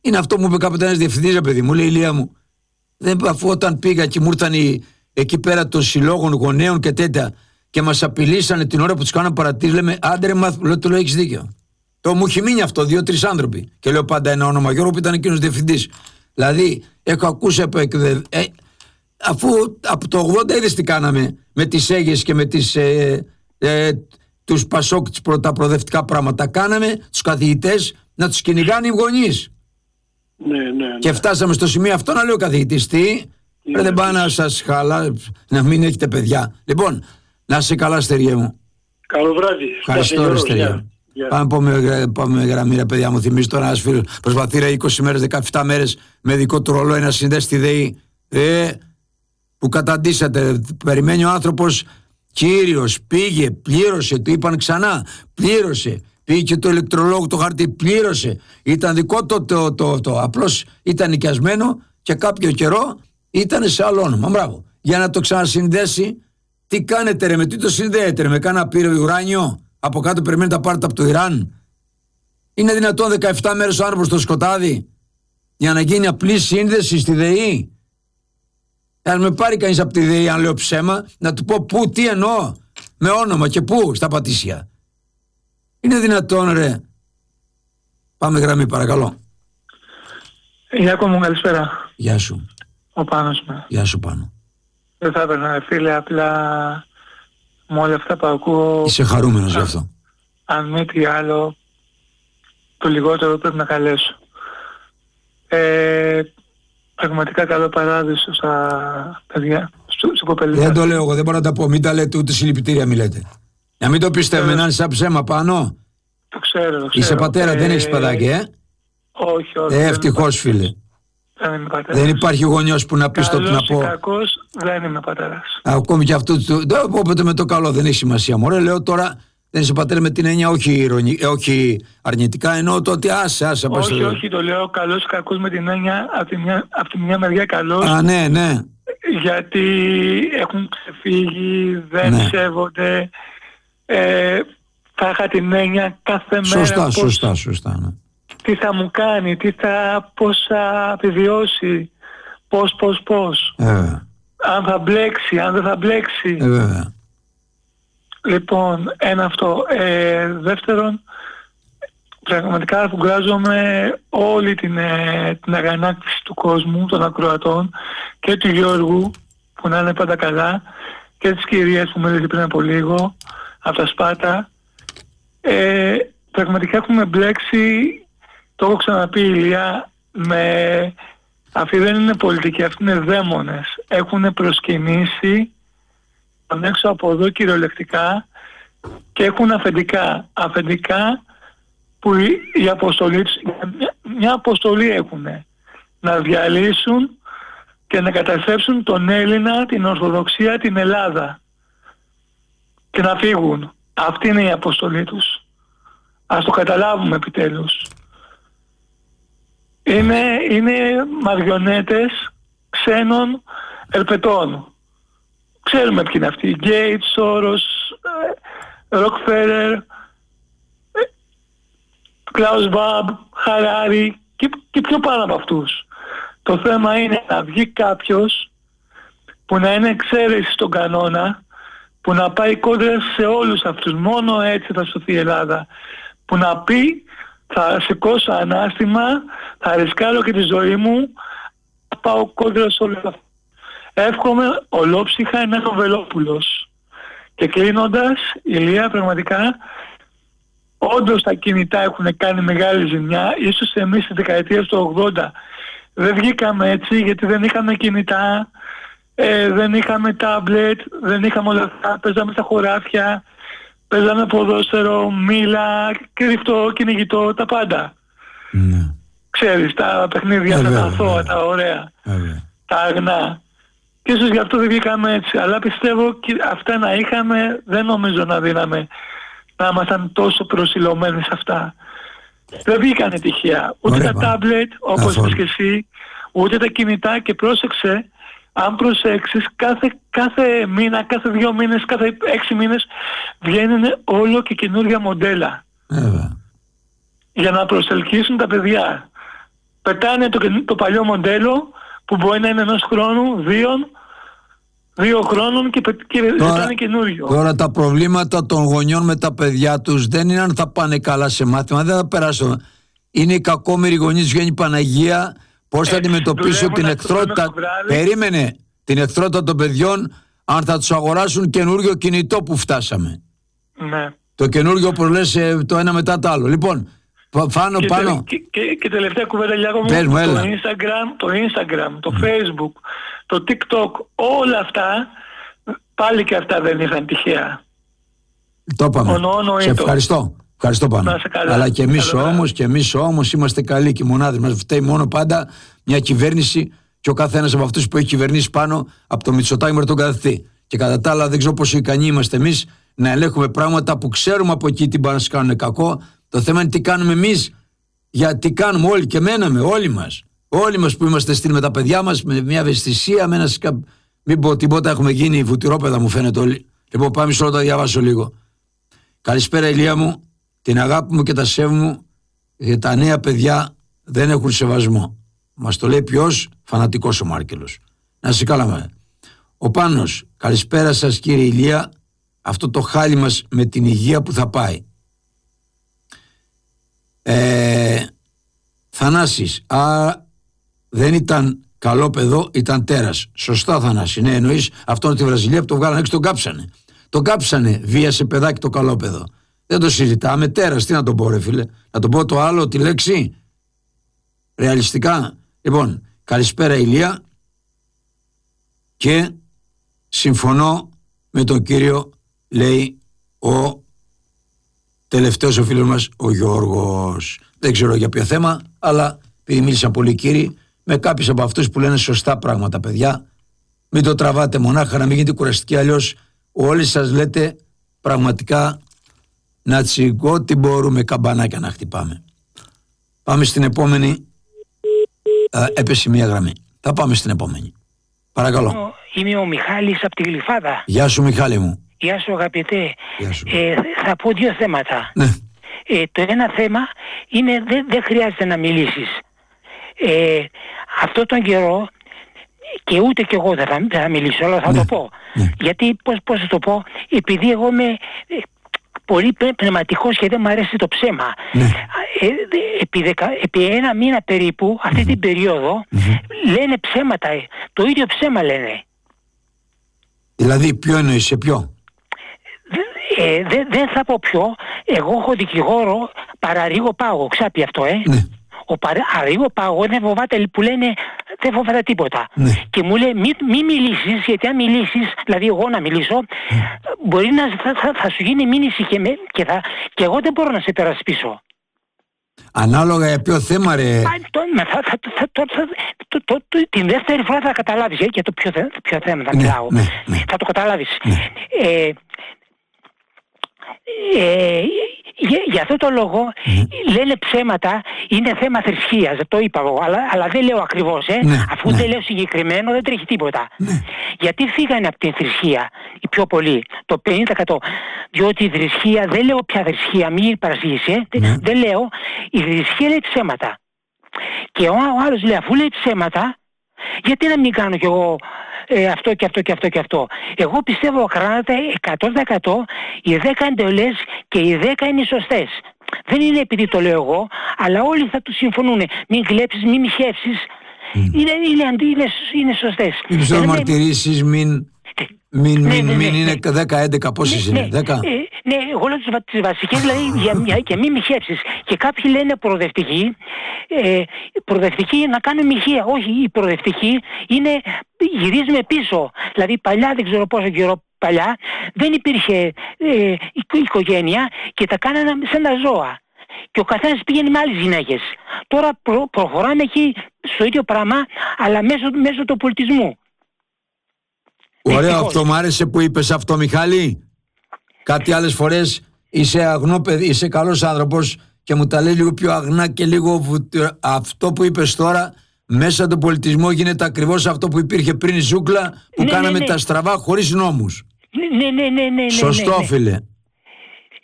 Είναι αυτό που μου είπε κάποτε ένας διευθυντής, ρε παιδί μου, λέει, Ηλία μου, δεν, αφού όταν πήγα και μου ήρθαν οι, εκεί πέρα των συλλόγων γονέων και τέτοια και μας απειλήσανε την ώρα που τους κάναν παρατήρηση, λέμε, άντε ρε μάθ, λέω, το λέω, έχεις δίκιο. Το μου έχει μείνει αυτό, δύο-τρεις άνθρωποι. Και λέω πάντα ένα όνομα, Γιώργο, που ήταν εκείνος διευθυντής. Δηλαδή, έχω ακούσει από εκδε... ε, αφού από το ογδόντα είδες τι κάναμε με τις Αίγες και με τις, ε, ε, τους Πασόκ, τα προοδευτικά πράγματα. Κάναμε τους καθηγητές να τους κυνηγάνε οι γονείς. Ναι, ναι, ναι. Και φτάσαμε στο σημείο αυτό να λέω καθηγητής, τι, ναι, δεν πάει να σας χαλά, να μην έχετε παιδιά. Λοιπόν, να είσαι καλά, Στεριέ μου. Καλό βράδυ. Ευχαριστώ, ρε Στεριέ. Yeah. Πάμε, πάμε, πάμε γραμμή, ρε παιδιά μου. Θυμίζει τώρα ένας φίλος προσπαθεί ρε είκοσι μέρες, δεκαεπτά μέρες με δικό του ρολόι να συνδέσει τη ΔΕΗ. Ε, που καταντήσατε. Περιμένει ο άνθρωπος, κύριος, πήγε, πλήρωσε, του είπαν ξανά, πλήρωσε. Πήγε και το ηλεκτρολόγο το χαρτί, πλήρωσε. Ήταν δικό το, το, το, το, το. Απλώς ήταν νοικιασμένο και κάποιο καιρό ήταν σε άλλο όνομα. Μπράβο. Για να το ξανασυνδέσει, τι κάνετε ρε, με τι το συνδέετε ρε, με κάνα πύρο ουράνιο. Από κάτω περιμένετε τα πάρετε από το Ιράν. Είναι δυνατόν δεκαεπτά μέρες ο άνθρωπος στο σκοτάδι για να γίνει απλή σύνδεση στη ΔΕΗ. Αν με πάρει κανείς από τη ΔΕΗ, αν λέω ψέμα, να του πω πού, τι εννοώ, με όνομα και πού, στα Πατήσια. Είναι δυνατόν ρε. Πάμε γραμμή, παρακαλώ. Γιάκο μου, καλησπέρα. Γεια σου. Ο Πάνος με. Γεια σου, Πάνο. Δεν θα έπαιρνα φίλε, απλά με όλα αυτά που ακούω... Είσαι χαρούμενος γι' αυτό. Αν μη τι άλλο, το λιγότερο πρέπει να καλέσω. Ε, πραγματικά καλό παράδεισο στα παιδιά, στο κοπελίδι. Δεν το λέω εγώ, δεν μπορώ να τα πω. Μην τα λέτε, ούτε συλληπιτήρια μη λέτε. Να μην το πιστεύουμε, να είναι σαν ψέμα πάνω. Το ξέρω, το ξέρω. Είσαι πατέρα, ε, δεν έχεις παιδάκι, ε? Όχι, όχι. Ε, ευτυχώς φίλε. Δεν είμαι πατέρας. Δεν υπάρχει γονιός που να πεις το να πω. Κακός, δεν είμαι πατέρας. Ακόμη και αυτό. Όποτε με το καλό δεν έχει σημασία. Μωρέ, λέω τώρα δεν είσαι πατέρα με την έννοια όχι, ηρωνι, όχι αρνητικά, εννοώ το ότι άσε, άσε. Όχι, όχι, όχι, το λέω καλός ή κακός με την έννοια από τη μια, από τη μια μεριά καλός. Α, ναι, ναι. Γιατί έχουν ξεφύγει, δεν ναι. σέβονται. Ε, θα είχα την έννοια κάθε σωστά, μέρα. Σωστά, σωστά, σωστά. Ναι. Τι θα μου κάνει, τι θα, πώς θα επιβιώσει, πώς, πώς, πώς. Ε, αν θα μπλέξει, αν δεν θα μπλέξει. Ε, βέβαια. Λοιπόν, ένα αυτό. Ε, δεύτερον, πραγματικά αφουγκράζομαι όλη την, ε, την αγανάκτηση του κόσμου, των ακροατών και του Γιώργου, που να είναι πάντα καλά, και της κυρίας που μίλησε πριν από λίγο, από τα Σπάτα. Ε, πραγματικά έχουμε μπλέξει, το έχω ξαναπεί Ηλία, με... αυτοί δεν είναι πολιτικοί, αυτοί είναι δαίμονες. Έχουν προσκυνήσει τον έξω από εδώ κυριολεκτικά και έχουν αφεντικά. Αφεντικά που η, η αποστολή τους, μια, μια αποστολή έχουν. Να διαλύσουν και να καταστρέψουν τον Έλληνα, την Ορθοδοξία, την Ελλάδα. Και να φύγουν. Αυτή είναι η αποστολή τους. Ας το καταλάβουμε επιτέλους. Είναι, είναι μαριονέτες ξένων ελπετών. Ξέρουμε ποιοι είναι αυτοί. Γκέιτς, Σόρος, Ροκφέλερ, Κλάους Μπαμπ, Χαράρι και, και πιο πάνω από αυτούς. Το θέμα είναι να βγει κάποιος που να είναι εξαίρεση στον κανόνα, που να πάει κόντρα σε όλους αυτούς. Μόνο έτσι θα σωθεί η Ελλάδα. Που να πει θα σηκώσω ανάστημα, θα ρισκάρω και τη ζωή μου, θα πάω κόντρα σε όλα αυτά. Εύχομαι ολόψυχα να είναι ο Βελόπουλος. Και κλείνοντας, Ηλία, πραγματικά, όντως τα κινητά έχουν κάνει μεγάλη ζημιά. Ίσως εμείς στη δεκαετία του ογδόντα δεν βγήκαμε έτσι, γιατί δεν είχαμε κινητά, ε, δεν είχαμε τάμπλετ, δεν είχαμε όλα αυτά, παίζαμε στα χωράφια, παίζαμε ποδόσφαιρο, μήλα, κρυφτό, κυνηγητό, τα πάντα. Ναι. Ξέρεις, τα παιχνίδια, τα αθώα, τα ωραία, Έβαια. τα αγνά. Και ίσως γι' αυτό δεν βγήκαμε έτσι. Αλλά πιστεύω και αυτά να είχαμε, δεν νομίζω να δίναμε να ήμασταν τόσο προσιλωμένοι σε αυτά. Δεν βγήκανε τυχαία. Ούτε Ωραία, τα τάμπλετ, όπως είπες και εσύ, ούτε τα κινητά. Και πρόσεξε, αν προσέξεις, κάθε, κάθε μήνα, κάθε δύο μήνες, κάθε έξι μήνες βγαίνουν όλο και καινούργια μοντέλα. Έβαια. Για να προσελκύσουν τα παιδιά. πετάνε το, το παλιό μοντέλο που μπορεί να είναι ενός χρόνου, δύο, δύο χρόνων και, και πετάνε καινούριο. Τώρα τα προβλήματα των γονιών με τα παιδιά τους δεν είναι αν θα πάνε καλά σε μάθημα, δεν θα περάσουν. Είναι οι κακόμοιροι γονείς, βγαίνει η Παναγία, πώς θα αντιμετωπίσουν την εχθρότητα. Περίμενε την εχθρότητα των παιδιών, αν θα τους αγοράσουν καινούριο κινητό που φτάσαμε. Ναι. Το καινούριο που λες το ένα μετά το άλλο. Λοιπόν, πάνω και πάνω. Και, και, και τελευταία κουβέντα, Γιάκο μου, Πες μου, το έλα. Instagram, το Instagram, το Facebook, το TikTok, όλα αυτά, πάλι και αυτά δεν ήρθαν τυχαία. Το είπαμε. Ονοώ, Σε ευχαριστώ. Ευχαριστώ πάνω. Αλλά και εμείς όμως, και εμείς όμως είμαστε καλοί και οι μονάδες μας. Φταίει μόνο πάντα μια κυβέρνηση και ο καθένας από αυτούς που έχει κυβερνήσει πάνω από το Μητσοτάκη μέχρι τον καθευτή. Και κατά τα άλλα δεν ξέρω πόσο ικανοί είμαστε εμείς να ελέγχουμε πράγματα που ξέρουμε από εκεί τι πάνε να κάνουν κακό. Το θέμα είναι τι κάνουμε εμείς, γιατί κάνουμε όλοι και μέναμε, όλοι μας. Όλοι μας που είμαστε στείλει με τα παιδιά μας, με μια ευαισθησία, με ένα σκα... μην πω τίποτα, έχουμε γίνει βουτυρόπεδα μου φαίνεται όλοι. Λοιπόν, πάμε σε όλα τα διαβάσω λίγο. Καλησπέρα Ηλία μου, την αγάπη μου και τα σέβη μου, για τα νέα παιδιά δεν έχουν σεβασμό. Μας το λέει ποιος? Φανατικός ο Μάρκελος. Να σε καλά με. Ο Πάνος, καλησπέρα σας κύριε Ηλία, αυτό το χάλι μας με την υγεία που θα πάει. Ε, Θανάσης, α, δεν ήταν καλό παιδό, ήταν τέρας. Σωστά Θανάση, ναι, εννοείς αυτόν τη Βραζιλία που το βγάλανε έξω, τον κάψανε. Τον κάψανε, βίασε παιδάκι το καλό παιδό. Δεν το συζητάμε, τέρας, τι να το πω ρε φίλε, να το πω το άλλο, τη λέξη, ρεαλιστικά. Λοιπόν, καλησπέρα Ηλία και συμφωνώ με τον κύριο, λέει ο τελευταίος ο φίλος μας ο Γιώργος. Δεν ξέρω για ποιο θέμα, αλλά επειδή μίλησαν πολλοί κύριοι, με κάποιους από αυτούς που λένε σωστά πράγματα παιδιά, μην το τραβάτε μονάχα, να μην γίνετε κουραστικοί, αλλιώς όλοι σας λέτε πραγματικά να τσιγκώ τι μπορούμε καμπανάκια να χτυπάμε. Πάμε στην επόμενη. Α, έπεσε μία γραμμή. Θα πάμε στην επόμενη. Παρακαλώ. Είμαι ο Μιχάλης από τη Γλυφάδα. Γεια σου Μιχάλη μου. Γεια σου αγαπητέ. Γεια σου. Ε, θα πω δύο θέματα. Ναι. Ε, το ένα θέμα είναι δεν δε χρειάζεται να μιλήσεις. Ε, αυτό τον καιρό και ούτε κι εγώ δεν θα, δεν θα μιλήσω, αλλά θα Ναι. το πω. Ναι. Γιατί πώς, πώς θα το πω, επειδή εγώ είμαι ε, πολύ πνευματικός και δεν μου αρέσει το ψέμα. Ναι. Ε, επί, δεκα, επί ένα μήνα περίπου, αυτή mm-hmm. την περίοδο, mm-hmm. λένε ψέματα. Ε, το ίδιο ψέμα λένε. Δηλαδή ποιο εννοείς, σε ποιο? Ε, δεν δε θα πω ποιο. Εγώ έχω δικηγόρο Παραρίγο Πάγο. Ξάπει αυτό, ε. Ναι. Ο Παραρίγο Πάγο δεν φοβάται που λένε, δεν φοβάται τίποτα. Ναι. Και μου λέει μη, μη μιλήσεις, γιατί αν μιλήσεις, δηλαδή εγώ να μιλήσω, mm. μπορεί να θα, θα, θα σου γίνει μήνυση και, με, και, θα, και εγώ δεν μπορώ να σε περασπίσω. Ανάλογα για ποιο θέμα ρε? Α, το, θα, θα, θα, το, θα, το, το, το, την δεύτερη φορά θα καταλάβεις ε, για το ποιο, ποιο θέμα θα ναι, μιλάω. Ναι, ναι. Θα το καταλάβεις. Ναι. Ε, Ε, για, για αυτό το λόγο mm. λένε ψέματα, είναι θέμα θρησκείας, το είπα εγώ, αλλά, αλλά δεν λέω ακριβώς, ε, ναι, αφού ναι. δεν λέω συγκεκριμένο δεν τρέχει τίποτα. Ναι. Γιατί φύγανε από την θρησκεία οι πιο πολλοί, το πενήντα τοις εκατό, διότι η θρησκεία, δεν λέω πια θρησκεία, μην παρασύγεις, ε, ναι. δεν λέω, η θρησκεία λέει ψέματα. Και ο, ο άλλος λέει, αφού λέει ψέματα, γιατί να μην κάνω κι εγώ ε, αυτό και αυτό και αυτό και αυτό. Εγώ πιστεύω ακράδαντα εκατό τοις εκατό οι δέκα εντολές και οι δέκα είναι σωστές. Δεν είναι επειδή το λέω εγώ, αλλά όλοι θα του συμφωνούν. Μην κλέψεις, μην μοιχεύσεις. Mm. Είναι, είναι, είναι, είναι σωστές. Μην τους ε, μαρτυρήσεις, μην... Μην, ναι, μην, ναι, μην ναι, είναι ναι. δέκα έντεκα, πόσες ναι, είναι, δέκα? Ε, ναι, εγώ λέω τις βασικές, δηλαδή για, για, για μη μοιχεύσεις. Και κάποιοι λένε προοδευτικοί, ε, προοδευτικοί να κάνουν μοιχεία. Όχι, η προοδευτική είναι, γυρίζουμε πίσω. Δηλαδή παλιά, δεν ξέρω πόσο καιρό παλιά, δεν υπήρχε ε, οικογένεια και τα κάνανε σαν τα ζώα. Και ο καθένας πήγαινε με άλλες γυναίκες. Τώρα προ, προχωράμε εκεί στο ίδιο πράγμα, αλλά μέσω, μέσω του πολιτισμού. Ωραίο, αυτό μου άρεσε που είπες αυτό Μιχάλη. Κάτι άλλες φορές είσαι αγνό παιδί, είσαι καλός άνθρωπος και μου τα λέει λίγο πιο αγνά και λίγο βουτι... Αυτό που είπες τώρα μέσα του πολιτισμού γίνεται ακριβώς αυτό που υπήρχε πριν η ζούγκλα που ναι, κάναμε ναι, ναι. τα στραβά χωρίς νόμους. Ναι, ναι, ναι, ναι, ναι, Σωστό ναι, ναι. φίλε.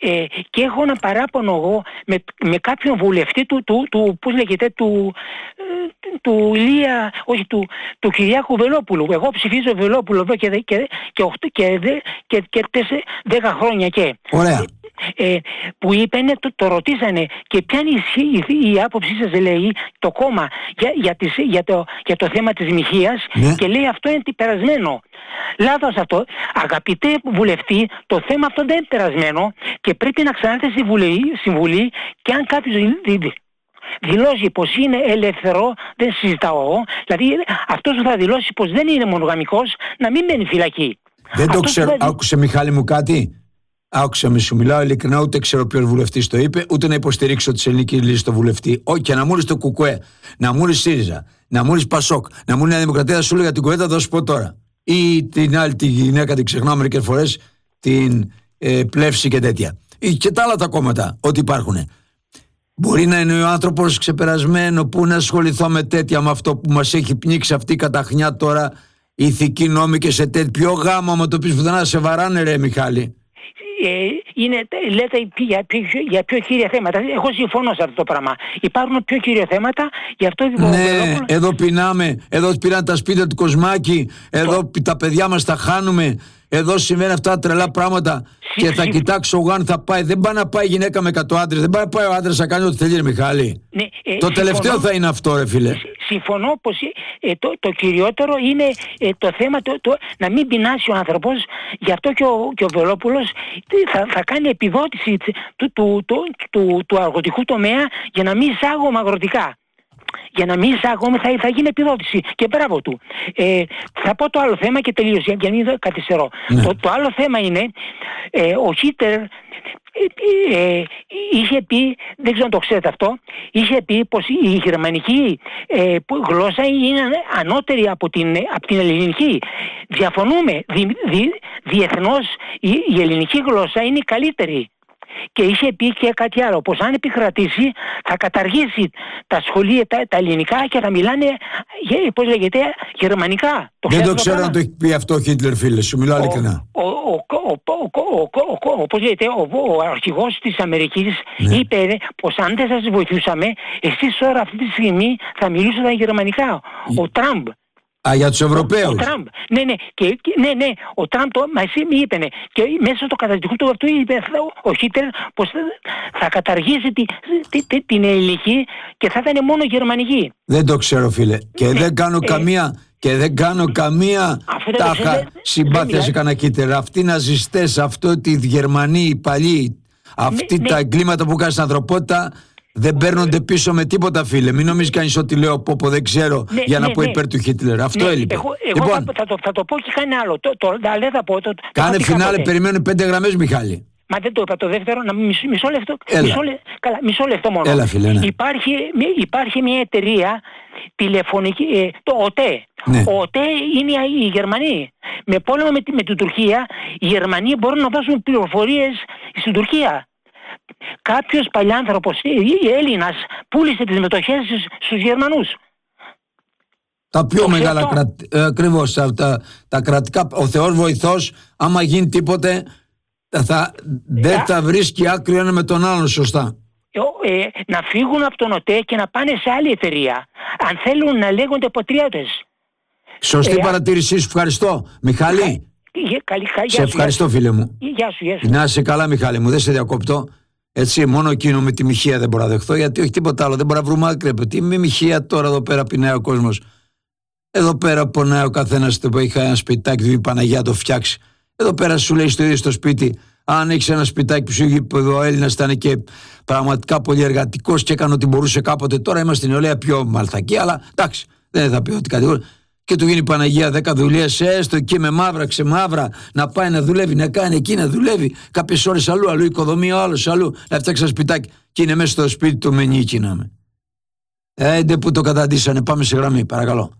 ε, και έχω ένα παράπονο εγώ με, με κάποιον βουλευτή του, του, του πώς λέγεται, του, ε, του Ηλία, όχι του, του Κυριάκου Βελόπουλου. Εγώ ψηφίζω Βελόπουλο εδώ και, και, και, και, και, και, και δέκα χρόνια και... Ωραία. Ε, που είπε, το, το ρωτήσανε και ποια είναι η, η, η άποψή σας, λέει, το κόμμα για, για, τις, για, το, για το θέμα της μοιχείας, ναι. Και λέει αυτό είναι περασμένο. Λάθος αυτό. Αγαπητέ βουλευτή, το θέμα αυτό δεν είναι περασμένο και πρέπει να ξανάρθετε στη Βουλή, Συμβουλή, και αν κάποιος δηλώσει πως είναι ελεύθερο, δεν συζητάω εγώ, δηλαδή αυτός που θα δηλώσει πως δεν είναι μονογαμικός, να μην μένει φυλακή. Δεν αυτός το ξέρω. Θα... Άκουσε, Μιχάλη μου, κάτι. Άκουσα, μη σου μιλάω ειλικρινά, ούτε ξέρω ποιος βουλευτής το είπε, ούτε να υποστηρίξω τη ελληνική λύση στο βουλευτή. Όχι, και να μου λες το Κουκουέ, να μου λες ΣΥΡΙΖΑ, να μου λες Πασόκ, να μου λες Νέα Δημοκρατία, θα σου λέω για την κουβέντα, θα σου πω τώρα. Ή την άλλη τη γυναίκα, την ξεχνάω μερικές φορές, την ε, Πλεύση και τέτοια. Ή και τα άλλα τα κόμματα, ό,τι υπάρχουν. Μπορεί να είναι ο άνθρωπος ξεπερασμένο, που να ασχοληθώ με τέτοια, με αυτό που μας έχει πνίξει αυτή η καταχνιά τώρα, ηθική νόμη και σε τέτοιο γάμο, με το πεις που δεν σε βαράνε, ρε Μιχάλη. Ε, είναι, λέτε για πιο, για πιο κύρια θέματα. Εγώ συμφωνώ σε αυτό το πράγμα. Υπάρχουν πιο κύρια θέματα, γι' αυτό... Ναι, εγώ... εδώ πεινάμε, εδώ πήραν τα σπίτια του Κοσμάκη, εδώ το... τα παιδιά μας τα χάνουμε, εδώ συμβαίνουν αυτά τα τρελά πράγματα. Συ, και θα συ... κοιτάξω εγώ αν θα πάει. Δεν πάει να πάει γυναίκα με εκατό άντρες, δεν πάει να πάει ο άντρας να κάνει ό,τι θέλει, ρε Μιχάλη. Ναι, ε, το συμφωνώ... τελευταίο θα είναι αυτό, ρε φίλε. Συμφωνώ πως ε, το, το κυριότερο είναι ε, το θέμα το, το, να μην πεινάσει ο άνθρωπος. Γι' αυτό και ο, και ο Βελόπουλος θα, θα κάνει επιδότηση του, του, του, του, του αργοτικού τομέα για να μην εισάγουμε αγροτικά. Για να μην εισάγουμε θα, θα γίνει επιδότηση. Και μπράβο του. Ε, θα πω το άλλο θέμα και τελείωσε για να μην καθυστερώ. Ναι. Το, το άλλο θέμα είναι ε, ο Χίτλερ Ε, ε, είχε πει, δεν ξέρω αν το ξέρετε αυτό, είχε πει πως η γερμανική ε, γλώσσα είναι ανώτερη από την, από την ελληνική. Διαφωνούμε. Δι, δι, διεθνώς η, η ελληνική γλώσσα είναι η καλύτερη. Και είχε πει και κάτι άλλο, πως αν επικρατήσει θα καταργήσει τα σχολεία τα, τα ελληνικά και θα μιλάνε, πώς λέγεται, γερμανικά. Το δεν το ξέρω να το έχει πει αυτό ο Χίτλερ, φίλε, σου μιλάω ειλικρινά. Πώς λέγεται, ο αρχηγός της Αμερικής είπε πως αν δεν σας βοηθούσαμε, εσείς τώρα αυτή τη στιγμή θα μιλούσατε γερμανικά. Ο Τραμπ. Α, για τους Ευρωπαίους. Ο, ο Τραμπ. Ναι, ναι, και, ναι, ναι, ο Τραμπ το, μα εσύ μη είπαινε. Και μέσα στο καταδικό του αυτού είπε ο Χίτλερ πως θα καταργήσει τη, τη, τη, την ελληνική και θα ήταν μόνο γερμανική. Δεν το ξέρω, φίλε. Και ναι, δεν κάνω ε, καμία, και δεν κάνω καμία τάχα συμπάθεια σε κανένα Χίτλερ. Αυτοί οι ναζιστές, αυτό τη Γερμανοί, οι παλιοί, αυτοί ναι, τα ναι. εγκλήματα που κάνουν στην ανθρωπότητα, δεν παίρνονται πίσω με τίποτα, φίλε. Μην νομίζει κανείς ότι λέω πω, πω δεν ξέρω ναι, για να ναι, πω ναι. υπέρ του Χίτλερ. Αυτό ναι, έλειπε. Εγώ, εγώ λοιπόν, θα, θα, το, θα το πω και κάνει άλλο. Το, το, το, θα πω, το, κάνε το φινάλε, περιμένουν πέντε γραμμές, Μιχάλη. Μα δεν το είπα το δεύτερο, να μισό, μισό λεπτό. Μισό, καλά, μισό λεπτό μόνο. Έλα, φίλε, ναι. υπάρχει, υπάρχει μια εταιρεία τηλεφωνική, ε, το ΟΤΕ. Ναι. Ο ΟΤΕ είναι οι Γερμανοί. Με πόλεμο με, με την Τουρκία, οι Γερμανοί μπορούν να δώσουν πληροφορίες στην Τουρκία. Κάποιος παλιάνθρωπος Έλληνας πούλησε τις μετοχές στους Γερμανούς. Τα πιο το μεγάλα κρατη... ε, ακριβώς τα, τα κρατικά. Ο Θεός βοηθός, άμα γίνει τίποτε θα, δεν ε, θα βρίσκει άκρη ένα με τον άλλον, σωστά. Ε, ε, να φύγουν από τον ΟΤΕ και να πάνε σε άλλη εταιρεία, αν θέλουν να λέγονται πατριώτες. Σωστή ε, παρατήρησή σου, ευχαριστώ. Μιχάλη, καλή, καλή, σε ευχαριστώ, φίλε μου. Γεια σου, γεια σου. Να είσαι καλά, Μιχάλη μου, δεν σε διακόπτω. Έτσι, μόνο εκείνο με τη μοιχεία δεν μπορώ να δεχτώ, γιατί όχι τίποτα άλλο. Δεν μπορώ να βρούμε άκρη. Τι με μοιχεία τώρα εδώ πέρα πεινάει ο κόσμος. Εδώ πέρα πονάει ο καθένας που έχει ένα σπιτάκι του, η Παναγία το φτιάξει. Εδώ πέρα σου λέει στο ίδιο στο σπίτι, αν έχει ένα σπιτάκι που σου είχε ο Έλληνας ήταν και πραγματικά πολύ εργατικός και έκανε ό,τι μπορούσε κάποτε. Τώρα είμαστε στην νεολαία πιο μαλθακή, αλλά εντάξει, δεν θα πει ότι κατηγορεί. Και του γίνει η Παναγία δέκα δουλειές, έστω εκεί με μαύρα, ξεμαύρα, να πάει να δουλεύει, να κάνει εκεί να δουλεύει. Κάποιες ώρες αλλού, αλλού οικοδομία, άλλο αλλού, να φτιάξει ένα σπιτάκι και είναι μέσα στο σπίτι του με νίκη να είμαι. Έντε που το καταντήσανε, πάμε σε γραμμή, παρακαλώ.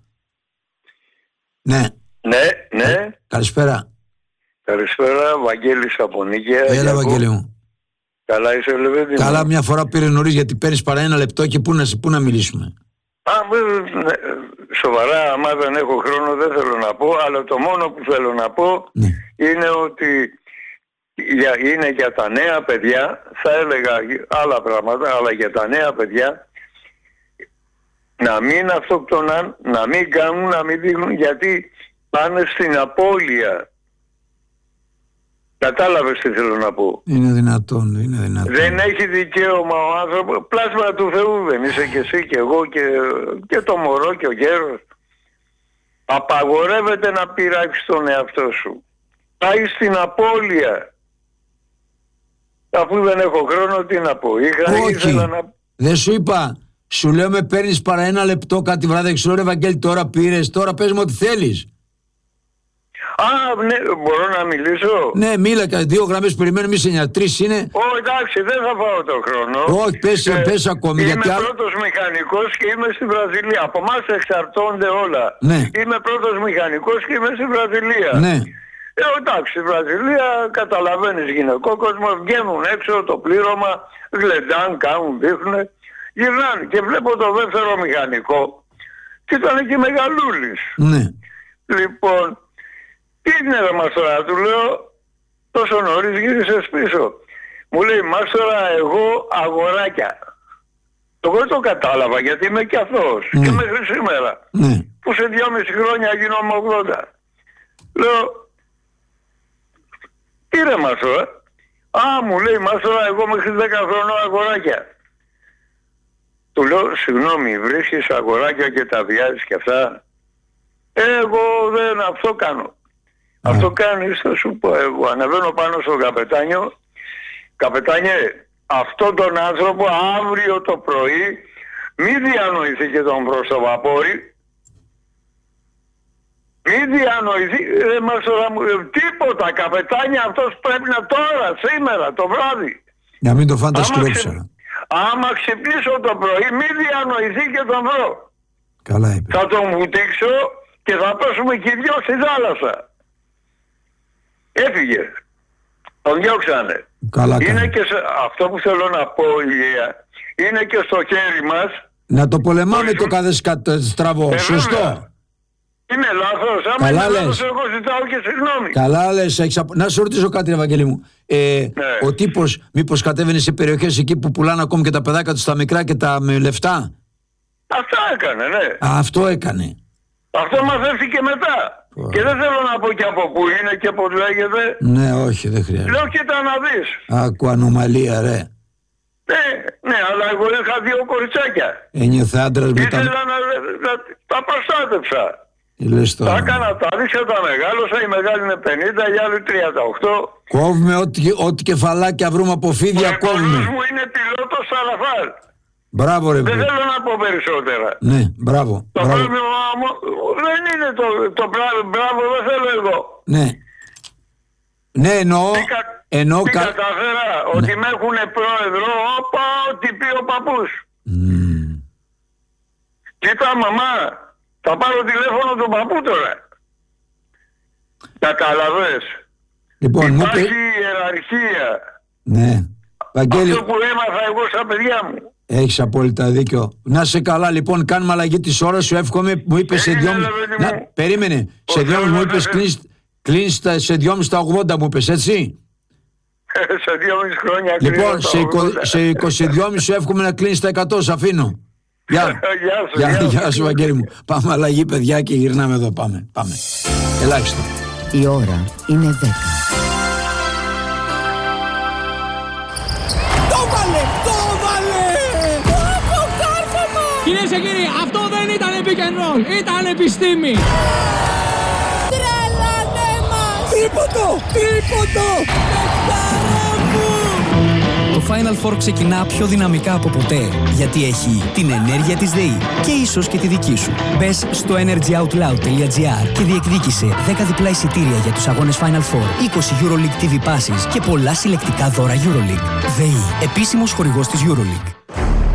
Ναι. Ναι, ναι. Καλησπέρα. Καλησπέρα, Βαγγέλης από Νίκαια. Έλα, Βαγγέλη μου. Καλά είσαι, Λεβέντη. Καλά, μια φορά πήρε νωρίς γιατί παίρνεις παρά ένα λεπτό και πού να, πού να μιλήσουμε. Α, ναι, σοβαρά, άμα δεν έχω χρόνο δεν θέλω να πω, αλλά το μόνο που θέλω να πω ναι. είναι ότι για, είναι για τα νέα παιδιά, θα έλεγα άλλα πράγματα, αλλά για τα νέα παιδιά να μην αυτοκτονάν, να μην κάνουν, να μην δείχνουν, γιατί πάνε στην απώλεια. Κατάλαβες τι θέλω να πω. Είναι δυνατόν, είναι δυνατόν. Δεν έχει δικαίωμα ο άνθρωπος, πλάσμα του Θεού δεν είσαι και εσύ και εγώ και, και το μωρό και ο γέρος. Απαγορεύεται να πειράξεις τον εαυτό σου. Πάει στην απώλεια. Αφού δεν έχω χρόνο, τι να πω. Είχα, Όχι, ήθελα να... δεν σου είπα. Σου λέω με παίρνεις παρά ένα λεπτό κάτι βράδυ. Ξέρω ρε Ευαγγέλη, τώρα πήρες, τώρα πες μου ό,τι θέλεις. Α, ναι, μπορώ να μιλήσω. Ναι, μίλα, δύο γραμμές περιμένω, μη σε νοιάζει. Τρεις είναι. Ω, εντάξει, δεν θα πάω το χρόνο. Όχι, πες, ε, πες ακόμη. Είμαι γιατί... πρώτος μηχανικός και είμαι στη Βραζιλία. Από εμάς εξαρτώνται όλα. Ναι. Είμαι πρώτος μηχανικός και είμαι στη Βραζιλία. Ναι. Ε, εντάξει, στη Βραζιλία καταλαβαίνεις γυναικό κόσμο, βγαίνουν έξω το πλήρωμα, γλεντάν, κάνουν, δείχνουν, γυρνάνε. Και βλέπω το δεύτερο μηχανικό και ήταν εκεί μεγαλούλης. Ναι. Λοιπόν, τι είναι ρε μάστορα, του λέω, τόσο νωρίς γύρισες πίσω. Μου λέει, μάστορα, εγώ αγοράκια. Εγώ δεν το κατάλαβα γιατί είμαι και αθώος. Ναι. Και μέχρι σήμερα. Ναι. Που σε δυόμιση χρόνια γίνομαι ογδόντα. Λέω, τι ρε μάστορα. Α, μου λέει, μάστορα, εγώ μέχρι δέκα χρονών αγοράκια. Του λέω, συγγνώμη, βρίσκεις αγοράκια και τα βιάζεις και αυτά. Εγώ δεν αυτό κάνω. Mm. Αυτό κάνεις, θα σου πω εγώ. Ανεβαίνω πάνω στο καπετάνιο. Καπετάνιε, αυτόν τον άνθρωπο αύριο το πρωί μη διανοηθεί και τον προς το βαπόρι. Μη διανοηθεί, ε, μας, ε, τίποτα καπετάνια, αυτός πρέπει να τώρα, σήμερα, το βράδυ. Για μην το φαντασκρέψα. Άμα ξυπνήσω το πρωί, μη διανοηθεί και τον βρω. Καλά είπε. Θα τον βουτήξω και θα πέσουμε και οι δυο στη θάλασσα. Έφυγε. Τον διώξανε. Καλά είναι κάνει. και σε, αυτό που θέλω να πω, Ηλία, είναι και στο χέρι μας. Να το πολεμάμε Όχι, το κάθε σκα- στραβό. Ε, Σωστό. βέβαια. Είναι λάθος. Άμα Καλά είναι λες. λάθος, εγώ ζητάω και συγγνώμη. Καλά λες. έχεις απο- Να σε ρωτήσω κάτι, Ευαγγέλη μου. Ε, Ναι. Ο τύπος μήπως κατέβαινε σε περιοχές εκεί που πουλάνε ακόμη και τα παιδάκια τους τα μικρά και τα με λεφτά. Αυτά έκανε, ναι. Α, αυτό έκανε. Αυτό μαζεύτηκε μετά. Ωραία. Και δεν θέλω να πω και από πού είναι και πώς λέγεται. Ναι, όχι, δεν χρειάζεται. Λέω κοίτα να δεις. Άκου ανομαλία, ρε. Ναι, ναι, αλλά εγώ είχα δύο κοριτσάκια. Ένιωθε άντρας με Ήθελα τα... να, να τα προστάτεψα. Λες Τα τώρα. έκανα, τα ρίξα, τα μεγάλωσα. Η μεγάλη είναι πενήντα, η άλλη τριάντα οκτώ. Κόβουμε ό,τι, ό,τι κεφαλάκια βρούμε από φίδια, Ο εγγονός κόβουμε. μου είναι πιλότος Σαλαφάρ. Μπράβο, ρε. Δεν παιδί. θέλω να πω περισσότερα. Ναι, μπράβο. Το μπράβο. πρόβλημα μου δεν είναι το, το μπράβο, μπράβο, δεν θέλω εγώ. Ναι. Ναι, εννοώ... Τι, κα- εννοώ τι κα... καταφέρα, ότι με έχουν πρόεδρο, όπα, ό,τι πει ο παππούς. Μμμ. Κοίτα μαμά, θα πάρω τηλέφωνο του παππού τώρα. Κατάλαβες. Λοιπόν, μου Υπάρχει είπε... ιεραρχία. Ναι. Βαγγέλη, Αυτό που έμαθα εγώ στα παιδιά μου. έχεις απόλυτα δίκιο. Να σε καλά, λοιπόν, κάνουμε αλλαγή της ώρας σου. Εύχομαι, μου είπες σε Περίμενε, δυόμιση... παιδί μου. Να, περίμενε. Ο Σε δυόμιση Θεός μου να είπες σε- κλείνεις, κλείνεις τα- σε δυόμιση τα ογδόντα μου είπες, έτσι. Σε δυόμιση χρόνια Λοιπόν, κλείνω σε, τα εικο- ογδόντα. σε είκοσι δύο σου εύχομαι να κλείνεις τα εκατό, σ' αφήνω. Γεια. Γεια σου, Γεια, γεια σου. γεια σου, Βαγγέλη μου. Πάμε αλλαγή, παιδιά, και γυρνάμε εδώ. Πάμε. Πάμε. Ελάχιστο. Η ώρα είναι δέκα. Το βάλε! Το βάλε! Το κάρφωμα! Κυρίες και κύριοι, αυτό δεν ήταν pick and roll, ήταν επιστήμη. Τρελάνε μας! Τρίποντο! Τρίποντο! Παιχταρά μου! Το Final Four ξεκινά πιο δυναμικά από ποτέ, γιατί έχει την ενέργεια της ΔΕΗ και ίσως και τη δική σου. Μπες στο energyoutloud τελεία gr και διεκδίκησε δέκα διπλά εισιτήρια για τους αγώνες Final Four, είκοσι EuroLeague τι βι passes και πολλά συλλεκτικά δώρα EuroLeague. ΔΕΗ, επίσημος χορηγός της EuroLeague.